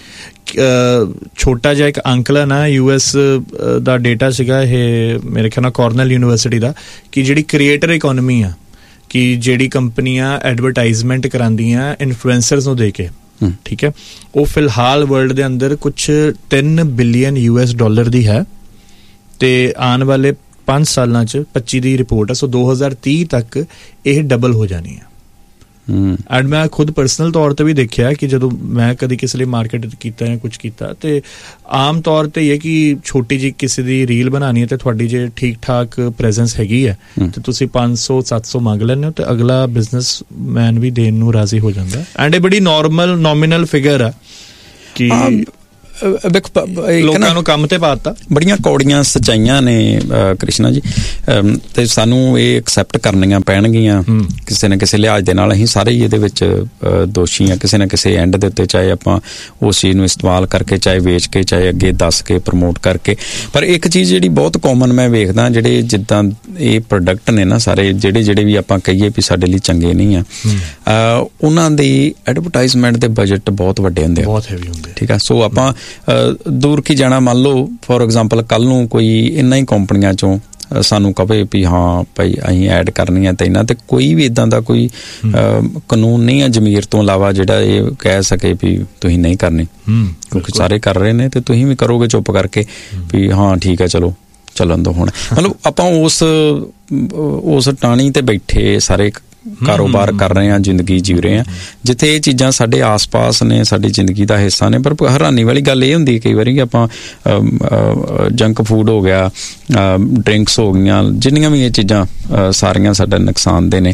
[SPEAKER 3] ਛੋਟਾ ਜਿਹਾ ਇੱਕ ਅੰਕਲਨ ਆ, US ਦਾ ਡੇਟਾ ਸੀਗਾ ਇਹ, ਮੇਰੇ ਖਿਆਲ ਨਾਲ ਕਾਰਨੈਲ ਯੂਨੀਵਰਸਿਟੀ ਦਾ, ਕਿ ਜਿਹੜੀ ਕ੍ਰੀਏਟਰ ਇਕੋਨਮੀ ਆ, ਕਿ ਜਿਹੜੀ ਕੰਪਨੀਆਂ ਐਡਵਰਟਾਈਜ਼ਮੈਂਟ ਕਰਾਉਂਦੀਆਂ ਇਨਫਲੂਐਂਸਰਸ ਨੂੰ ਦੇ ਕੇ, ਠੀਕ ਹੈ, ਉਹ ਫਿਲਹਾਲ ਵਰਲਡ ਦੇ ਅੰਦਰ ਕੁਛ 3 ਬਿਲੀਅਨ US$ ਦੀ ਹੈ, ਤੇ ਆਉਣ ਵਾਲੇ 5 ਸਾਲਾਂ 'ਚ 25 ਦੀ ਰਿਪੋਰਟ ਹੈ, ਸੋ 2030 ਤੱਕ ਇਹ ਡਬਲ ਹੋ ਜਾਣੀ ਹੈ। ਐਂਡ ਮੈਂ ਖੁਦ ਪਰਸਨਲ ਤੌਰ ਤੇ ਵੀ ਦੇਖਿਆ ਕਿ ਜਦੋਂ ਮੈਂ ਕਦੀ ਕਿਸੇ ਲਈ ਮਾਰਕੀਟ ਕੀਤਾ ਜਾਂ ਕੁਝ ਕੀਤਾ, ਤੇ ਆਮ ਤੌਰ ਤੇ ਇਹ ਕਿ ਛੋਟੀ ਜਿਹੀ ਕਿਸੇ ਦੀ ਰੀਲ ਬਣਾਉਣੀ ਹੈ ਤੇ ਤੁਹਾਡੀ ਜੇ ਠੀਕ ਠਾਕ ਪ੍ਰੈਜ਼ੈਂਸ ਹੈਗੀ ਹੈ ਤੇ ਤੁਸੀਂ 500-700 ਮੰਗ ਲੈਂਦੇ ਹੋ, ਤੇ ਅਗਲਾ ਬਿਜ਼ਨਸਮੈਨ ਵੀ ਦੇਣ ਨੂੰ ਰਾਜ਼ੀ ਹੋ ਜਾਂਦਾ। ਐਂਡ ਇਹ ਬੜੀ ਨੋਮੀਨਲ ਫਿਗਰ ਆ ਕਿ ਲੋਕਾਂ ਨੂੰ ਕੰਮ ਤੇ ਪਾਤਾ।
[SPEAKER 4] ਬੜੀਆਂ ਕੌੜੀਆਂ ਸੱਚਾਈਆਂ ਨੇ ਕ੍ਰਿਸ਼ਨਾ ਜੀ, ਤੇ ਸਾਨੂੰ ਇਹ ਐਕਸੈਪਟ ਕਰਨੀਆਂ ਪੈਣਗੀਆਂ ਕਿਸੇ ਨਾ ਕਿਸੇ ਲਿਹਾਜ਼ ਦੇ ਨਾਲ। ਅਸੀਂ ਸਾਰੇ ਹੀ ਇਹਦੇ ਵਿੱਚ ਦੋਸ਼ੀ ਹਾਂ ਕਿਸੇ ਨਾ ਕਿਸੇ ਐਂਡ ਦੇ ਉੱਤੇ, ਚਾਹੇ ਆਪਾਂ ਉਸ ਚੀਜ਼ ਨੂੰ ਇਸਤੇਮਾਲ ਕਰਕੇ, ਚਾਹੇ ਵੇਚ ਕੇ, ਚਾਹੇ ਅੱਗੇ ਦੱਸ ਕੇ, ਪ੍ਰਮੋਟ ਕਰਕੇ। ਪਰ ਇੱਕ ਚੀਜ਼ ਜਿਹੜੀ ਬਹੁਤ ਕਾਮਨ ਮੈਂ ਵੇਖਦਾ, ਜਿਹੜੇ ਜਿੱਦਾਂ ਇਹ ਪ੍ਰੋਡਕਟ ਨੇ ਨਾ ਸਾਰੇ, ਜਿਹੜੇ ਵੀ ਆਪਾਂ ਕਹੀਏ ਵੀ ਸਾਡੇ ਲਈ ਚੰਗੇ ਨਹੀਂ ਆ, ਉਹਨਾਂ ਦੀ ਐਡਵਰਟਾਈਜ਼ਮੈਂਟ ਦੇ ਬਜਟ ਬਹੁਤ ਵੱਡੇ ਹੁੰਦੇ ਆ,
[SPEAKER 3] ਬਹੁਤ ਹੈਵੀ ਹੁੰਦੇ।
[SPEAKER 4] ਠੀਕ ਆ। ਸੋ ਆਪਾਂ ਦੂਰ ਕੀ ਜਾਣਾ, ਮੰਨ ਲਓ ਫੋਰ ਐਗਜ਼ਾਮਪਲ ਕੱਲ ਨੂੰ ਕੋਈ ਇਹਨਾਂ ਹੀ ਕੰਪਨੀਆਂ ਚੋਂ ਸਾਨੂੰ ਕਹੇ ਵੀ ਹਾਂ ਭਾਈ ਅਸੀਂ ਐਡ ਕਰਨੀ ਹੈ ਤੇ ਇਹਨਾਂ ਤੇ ਕੋਈ ਵੀ ਇਦਾਂ ਦਾ ਕੋਈ ਕਾਨੂੰਨ ਨਹੀਂ ਹੈ ਜ਼ਮੀਰ ਤੋਂ ਇਲਾਵਾ ਜਿਹੜਾ ਇਹ ਕਹਿ ਸਕੇ ਵੀ ਤੁਸੀਂ ਨਹੀਂ ਕਰਨੀ, ਕਿਉਂਕਿ ਸਾਰੇ ਕਰ ਰਹੇ ਨੇ ਤੇ ਤੁਸੀਂ ਵੀ ਕਰੋਗੇ ਚੁੱਪ ਕਰਕੇ ਵੀ ਹਾਂ ਠੀਕ ਹੈ ਚਲੋ ਚੱਲਣ ਦੋ। ਹੁਣ ਮਤਲਬ ਆਪਾਂ ਉਸ ਟਾਣੀ ਤੇ ਬੈਠੇ ਸਾਰੇ ਕਾਰੋਬਾਰ ਕਰ ਰਹੇ ਹਾਂ, ਜ਼ਿੰਦਗੀ ਜੀ ਰਹੇ ਹਾਂ, ਜਿੱਥੇ ਇਹ ਚੀਜ਼ਾਂ ਸਾਡੇ ਆਸ-ਪਾਸ ਨੇ, ਸਾਡੀ ਜ਼ਿੰਦਗੀ ਦਾ ਹਿੱਸਾ ਨੇ। ਪਰ ਹੈਰਾਨੀ ਵਾਲੀ ਗੱਲ ਇਹ ਹੁੰਦੀ ਕਈ ਵਾਰੀ ਕਿ ਆਪਾਂ ਜੰਕ ਫੂਡ ਹੋ ਗਿਆ, ਡਰਿੰਕਸ ਹੋ ਗਈਆਂ, ਜਿੰਨੀਆਂ ਵੀ ਇਹ ਚੀਜ਼ਾਂ ਸਾਰੀਆਂ ਸਾਡਾ ਨੁਕਸਾਨ ਦੇ ਨੇ।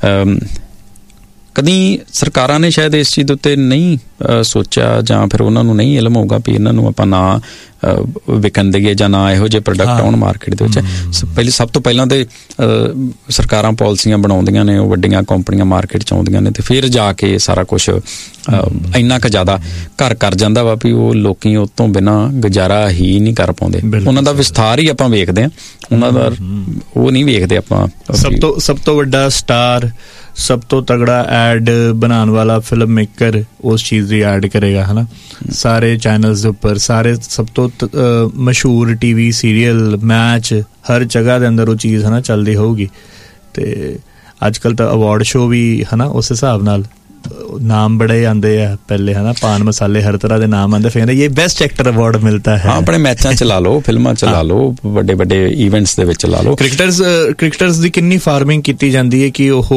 [SPEAKER 4] ਕਦੀ ਸਰਕਾਰਾਂ ਨੇ ਸ਼ਾਇਦ ਇਸ ਚੀਜ਼ ਦੇ ਉੱਤੇ ਨਹੀਂ ਸੋਚਿਆ, ਜਾਂ ਫਿਰ ਉਹਨਾਂ ਨੂੰ ਨਹੀਂ ਇਲਮ ਹੋਊਗਾ ਵੀ ਇਹਨਾਂ ਨੂੰ ਆਪਾਂ ਨਾ ਵਿਕਣ ਦੇਈਏ ਜਾਂ ਨਾ ਇਹੋ ਜਿਹੇ ਪ੍ਰੋਡਕਟ ਆਉਣ ਮਾਰਕੀਟ ਦੇ ਵਿੱਚ। ਸਭ ਤੋਂ ਪਹਿਲਾਂ ਤੇ ਸਰਕਾਰਾਂ ਪਾਲਿਸੀਆਂ ਬਣਾਉਂਦੀਆਂ ਨੇ, ਉਹ ਵੱਡੀਆਂ ਕੰਪਨੀਆਂ ਮਾਰਕੀਟ 'ਚ ਆਉਂਦੀਆਂ ਨੇ, ਤੇ ਫਿਰ ਜਾ ਕੇ ਸਾਰਾ ਕੁਛ ਇੰਨਾ ਕੁ ਜ਼ਿਆਦਾ ਘਰ ਕਰ ਜਾਂਦਾ ਵਾ ਵੀ ਉਹ ਲੋਕੀ ਉਹ ਤੋਂ ਬਿਨਾਂ ਗੁਜ਼ਾਰਾ ਹੀ ਨਹੀਂ ਕਰ ਪਾਉਂਦੇ। ਉਹਨਾਂ ਦਾ ਵਿਸਥਾਰ ਹੀ ਆਪਾਂ ਵੇਖਦੇ ਹਾਂ, ਉਹਨਾਂ ਦਾ ਉਹ ਨਹੀਂ ਵੇਖਦੇ ਆਪਾਂ।
[SPEAKER 3] ਸਭ ਤੋਂ ਵੱਡਾ ਸਟਾਰ, ਸਭ ਤੋਂ ਤਗੜਾ ਐਡ ਬਣਾਉਣ ਵਾਲਾ ਫਿਲਮ ਮੇਕਰ ਉਸ ਚੀਜ਼ ਦੀ ਐਡ ਕਰੇਗਾ, ਹੈ ਨਾ। ਸਾਰੇ ਚੈਨਲਸ ਦੇ ਉੱਪਰ, ਸਾਰੇ ਸਭ ਤੋਂ ਮਸ਼ਹੂਰ ਟੀਵੀ ਸੀਰੀਅਲ, ਮੈਚ, ਹਰ ਜਗ੍ਹਾ ਦੇ ਅੰਦਰ ਉਹ ਚੀਜ਼ ਹੈ ਨਾ ਚੱਲਦੀ ਹੋਊਗੀ। ਤੇ ਅੱਜ ਕੱਲ੍ਹ ਤਾਂ ਅਵਾਰਡ ਸ਼ੋ ਵੀ ਹੈ ਨਾ ਉਸ ਹਿਸਾਬ ਨਾਲ ਨਾਮ ਬੜੇ ਆਉਂਦੇ ਆ। ਪਹਿਲੇ ਹੈ ਨਾ ਪਾਨ ਮਸਾਲੇ, ਹਰ ਤਰ੍ਹਾਂ ਦੇ ਨਾਮ ਆਉਂਦੇ, ਫਿਰ ਇਹ ਬੈਸਟ ਐਕਟਰ ਅਵਾਰਡ ਮਿਲਦਾ ਹੈ।
[SPEAKER 4] ਆਪਣੇ ਮੈਚਾਂ ਚ ਲਾ ਲਓ, ਫਿਲਮਾਂ ਚ ਲਾ ਲਓ, ਵੱਡੇ ਵੱਡੇ ਇਵੈਂਟਸ ਦੇ ਵਿੱਚ ਲਾ ਲਓ।
[SPEAKER 3] ਕ੍ਰਿਕਟਰਸ ਦੀ ਕਿੰਨੀ ਫਾਰਮਿੰਗ ਕੀਤੀ ਜਾਂਦੀ ਹੈ ਕਿ ਉਹ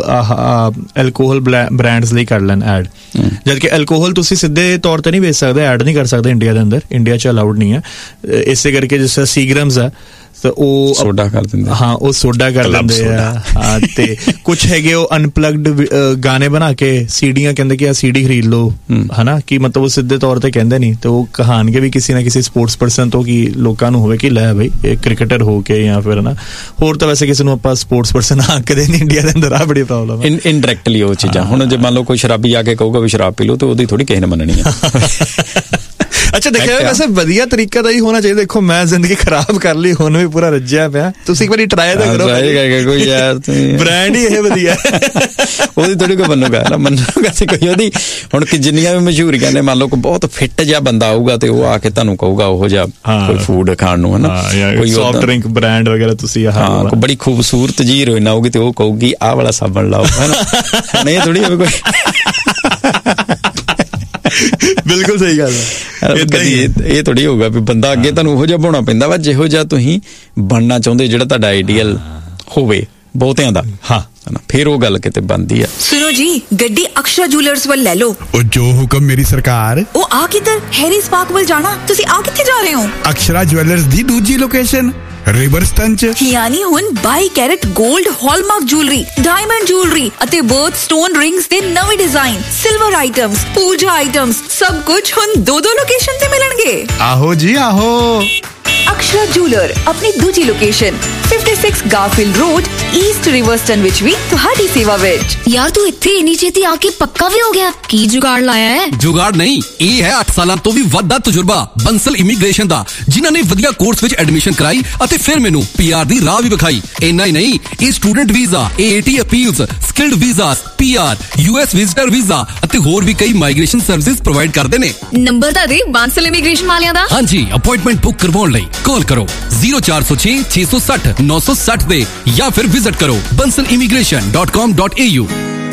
[SPEAKER 3] ਐਲਕੋਹਲ ਬ੍ਰਾਂਡਸ ਲਈ ਕਰ ਲੈਣ ਐਡ, ਜਦਕਿ ਐਲਕੋਹਲ ਤੁਸੀਂ ਸਿੱਧੇ ਤੌਰ ਤੇ ਨਹੀਂ ਵੇਚ ਸਕਦੇ, ਐਡ ਨਹੀਂ ਕਰ ਸਕਦੇ ਇੰਡੀਆ ਦੇ ਅੰਦਰ, ਇੰਡੀਆ 'ਚ ਅਲਾਊਡ ਨਹੀਂ ਹੈ। ਇਸੇ ਕਰਕੇ ਜਿਸ ਤਰ੍ਹਾਂ ਸੀਗਰਮਸ ਆ ਤਾਂ ਉਹ
[SPEAKER 4] ਸੋਡਾ ਕਰ ਦਿੰਦੇ,
[SPEAKER 3] ਹਾਂ ਉਹ ਸੋਡਾ ਕਰ ਦਿੰਦੇ ਆ। ਹਾਂ, ਤੇ ਕੁਛ ਹੈਗੇ ਉਹ ਅਨਪਲੱਗਡ ਗਾਣੇ ਬਣਾ ਕੇ ਸੀਡੀਆਂ ਕਹਿੰਦੇ ਕਿ ਆ ਸੀਡੀ ਖਰੀਦ ਲਓ, ਹਨਾ, ਕਿ ਮਤਲਬ ਉਹ ਸਿੱਧੇ ਤੌਰ ਤੇ ਕਹਿੰਦੇ ਨਹੀਂ, ਤੇ ਉਹ ਕਹਾਣਗੇ ਵੀ ਕਿਸੇ ਨਾ ਕਿਸੇ ਸਪੋਰਟਸ ਪਰਸਨ ਤੋਂ ਕਿ ਲੋਕਾਂ ਨੂੰ ਹੋਵੇ ਕਿ ਲੈ ਬਈ ਇਹ ਕ੍ਰਿਕਟਰ ਹੋ ਕੇ, ਜਾਂ ਫਿਰ ਨਾ ਹੋਰ ਤਾਂ ਵੈਸੇ ਕਿਸੇ ਨੂੰ ਆਪਾਂ ਸਪੋਰਟਸ ਪਰਸਨ ਆਖਦੇ ਨਹੀਂ ਇੰਡੀਆ ਦੇ ਅੰਦਰ। ਆ ਬੜੀ ਪ੍ਰੋਬਲਮ ਹੈ
[SPEAKER 4] ਇਨਡਾਇਰੈਕਟਲੀ ਉਹ ਚੀਜ਼ਾਂ। ਹੁਣ ਜੇ ਮੰਨ ਲਓ ਕੋਈ ਸ਼ਰਾਬੀ ਆ ਕੇ ਕਹੂਗਾ ਵੀ ਸ਼ਰਾਬ ਪੀ ਲਓ, ਤੇ ਉਹਦੀ ਥੋੜੀ ਕਿਸੇ ਨੇ ਮੰਨਣੀ ਆ।
[SPEAKER 3] ਅੱਛਾ, ਦੇਖਿਆ ਵੈਸੇ ਵਧੀਆ ਤਰੀਕਾ ਤਾਂ ਹੀ ਹੋਣਾ ਚਾਹੀਦਾ। ਦੇਖੋ ਮੈਂ ਜ਼ਿੰਦਗੀ ਖਰਾਬ ਕਰ ਲਈ, ਹੁਣ ਵੀ ਪੂਰਾ ਰੱਜਿਆ ਪਿਆ, ਤੁਸੀਂ ਇੱਕ ਵਾਰੀ ਟਰਾਈ ਤਾਂ ਕਰੋ।
[SPEAKER 4] ਕੋਈ ਯਾਰ
[SPEAKER 3] ਬ੍ਰਾਂਡ ਹੀ ਇਹ ਵਧੀਆ,
[SPEAKER 4] ਉਹਦੀ ਥੋੜੀ ਕੋਈ ਮੰਨੂਗਾ ਸੀ ਕੋਈ ਉਹਦੀ। ਹੁਣ ਜਿੰਨੀਆਂ ਵੀ ਮਸ਼ਹੂਰੀਆਂ ਨੇ, ਮੰਨ ਲਓ ਕੋਈ ਬਹੁਤ ਫਿੱਟ ਜਿਹਾ ਬੰਦਾ ਆਊਗਾ ਤੇ ਉਹ ਆ ਕੇ ਤੁਹਾਨੂੰ ਕਹੂਗਾ ਉਹੋ ਜਿਹਾ ਕੋਈ ਫੂਡ ਖਾਣ ਨੂੰ, ਹਨਾ,
[SPEAKER 3] ਕੋਈ ਸੌਫਟ ਡਰਿੰਕ ਬ੍ਰਾਂਡ ਵਗੈਰਾ ਤੁਸੀਂ
[SPEAKER 4] ਕੋਈ ਬੜੀ ਖੂਬਸੂਰਤ ਜੀ ਹੀਰੋਇਨ ਆਊਗੀ ਤੇ ਉਹ ਕਹੂਗੀ ਆਹ ਵਾਲਾ ਸਾਬਣ ਲਾਓ, ਹਨਾ। ਹੁਣ ਇਹ ਥੋੜੀ ਹੋਵੇ ਕੋਈ। ਬਿਲਕੁਲ ਸਹੀ ਗੱਲ ਹੈ। ਇਹ ਥੋੜੀ ਹੋਊਗਾ ਵੀ ਬੰਦਾ ਅੱਗੇ ਤੁਹਾਨੂੰ ਉਹੋ ਜਿਹਾ ਬਣਾਉਣਾ ਪੈਂਦਾ ਵਾ ਜਿਹੋ ਜਿਹਾ ਤੁਸੀਂ ਬਣਨਾ ਚਾਹੁੰਦੇ, ਜਿਹੜਾ ਤੁਹਾਡਾ ਆਈਡੀਅਲ ਹੋਵੇ ਬਹੁਤਿਆਂ ਦਾ। ਹਾਂ, ਫਿਰ ਉਹ ਗੱਲ ਕਿਤੇ ਬਣਦੀ ਆ।
[SPEAKER 5] ਸੁਣੋ ਜੀ, ਗੱਡੀ ਅਕਸ਼ਰਾ ਜੁਐਲਰਸ ਵੱਲ ਲੈ ਲਓ।
[SPEAKER 6] ਉਹ ਜੋ ਹੁਕਮ ਮੇਰੀ ਸਰਕਾਰ।
[SPEAKER 5] ਉਹ ਆ ਕਿੱਧਰ? ਹੈਰੀਜ਼ ਪਾਰਕ ਵੱਲ ਜਾਣਾ। ਤੁਸੀਂ ਆ ਕਿੱਥੇ ਜਾ ਰਹੇ ਹੋ?
[SPEAKER 6] ਅਕਸ਼ਰਾ ਜੁਐਲਰਸ ਦੀ ਦੂਜੀ ਲੋਕੇਸ਼ਨ ਰਿਵਰਸਟਨ ਚ,
[SPEAKER 5] ਯਾਨੀ ਹੁਣ 22 ਕੈਰਟ 골ਡ ਹਾਲਮਾਰਕ ਜੁਐਲਰੀ, ਡਾਇਮੰਡ ਜੁਐਲਰੀ ਅਤੇ ਬਰਥ ਸਟੋਨ ਰਿੰਗਸ ਦੇ ਨਵੇਂ ਡਿਜ਼ਾਈਨ, ਸਿਲਵਰ ਆਈਟਮਸ, ਪੂਜਾ ਆਈਟਮਸ, ਸਭ ਕੁਝ ਹੁਣ ਦੋ ਲੋਕੇਸ਼ਨ ਤੇ ਮਿਲਣਗੇ।
[SPEAKER 6] ਆਹੋ ਜੀ ਆਹੋ।
[SPEAKER 5] ਅਕਸ਼ਰਾ ਜੁਐਲਰ ਆਪਣੀ ਦੂਜੀ ਲੋਕੇਸ਼ਨ 56 ਗਾਰਫੀਲਡ ਰੋਡ, ਈਸਟ ਰਿਵਰਸਟਨ ਵਿੱਚ ਵੀ ਤੁਹਾਡੀ ਸੇਵਾ ਵਿੱਚ।
[SPEAKER 7] ਯਾਰ ਤੂੰ ਇੱਥੇ ਇੰਨੀ ਛੇਤੀ ਆ ਕੇ ਪੱਕਾ ਵੀ ਹੋ ਗਿਆ, ਕੀ ਜੁਗਾੜ ਲਾਇਆ ਹੈ?
[SPEAKER 8] ਜੁਗਾੜ ਨਹੀਂ, ਇਹ ਹੈ 8 ਸਾਲਾਂ ਤੋਂ ਵੀ ਵੱਧ ਦਾ ਤਜਰਬਾ ਬੰਸਲ ਇਮੀਗ੍ਰੇਸ਼ਨ ਦਾ, ਜਿਨ੍ਹਾਂ ਨੇ ਵਧੀਆ ਕੋਰਸ ਵਿੱਚ ਐਡਮਿਸ਼ਨ ਕਰਾਈ ਅਤੇ ਫਿਰ ਮੈਨੂੰ PR ਦੀ ਰਾਹ ਵੀ ਵਿਖਾਈ। ਇੰਨਾ ਹੀ ਨਹੀਂ, ਇਹ student visa, AAT appeals, skilled visas, PR, US visitor visa ਅਤੇ ਹੋਰ ਵੀ ਕਈ ਮਾਈਗ੍ਰੇਸ਼ਨ ਸਰਵਿਸਿਜ਼ ਪ੍ਰੋਵਾਈਡ ਕਰਦੇ ਨੇ।
[SPEAKER 7] ਨੰਬਰ ਤਾਂ ਦੇ ਬੰਸਲ ਇਮੀਗ੍ਰੇਸ਼ਨ ਵਾਲਿਆਂ ਦਾ।
[SPEAKER 8] ਹਾਂਜੀ, ਅਪਾਇੰਟਮੈਂਟ ਬੁੱਕ ਕਰਵਾਉਣ ਲਈ ਕਾਲ ਕਰੋ 0406 660 960 ਦੇ, ਜਾਂ ਫਿਰ ਵਿਜ਼ਿਟ ਕਰੋ bansalimigration.com.au।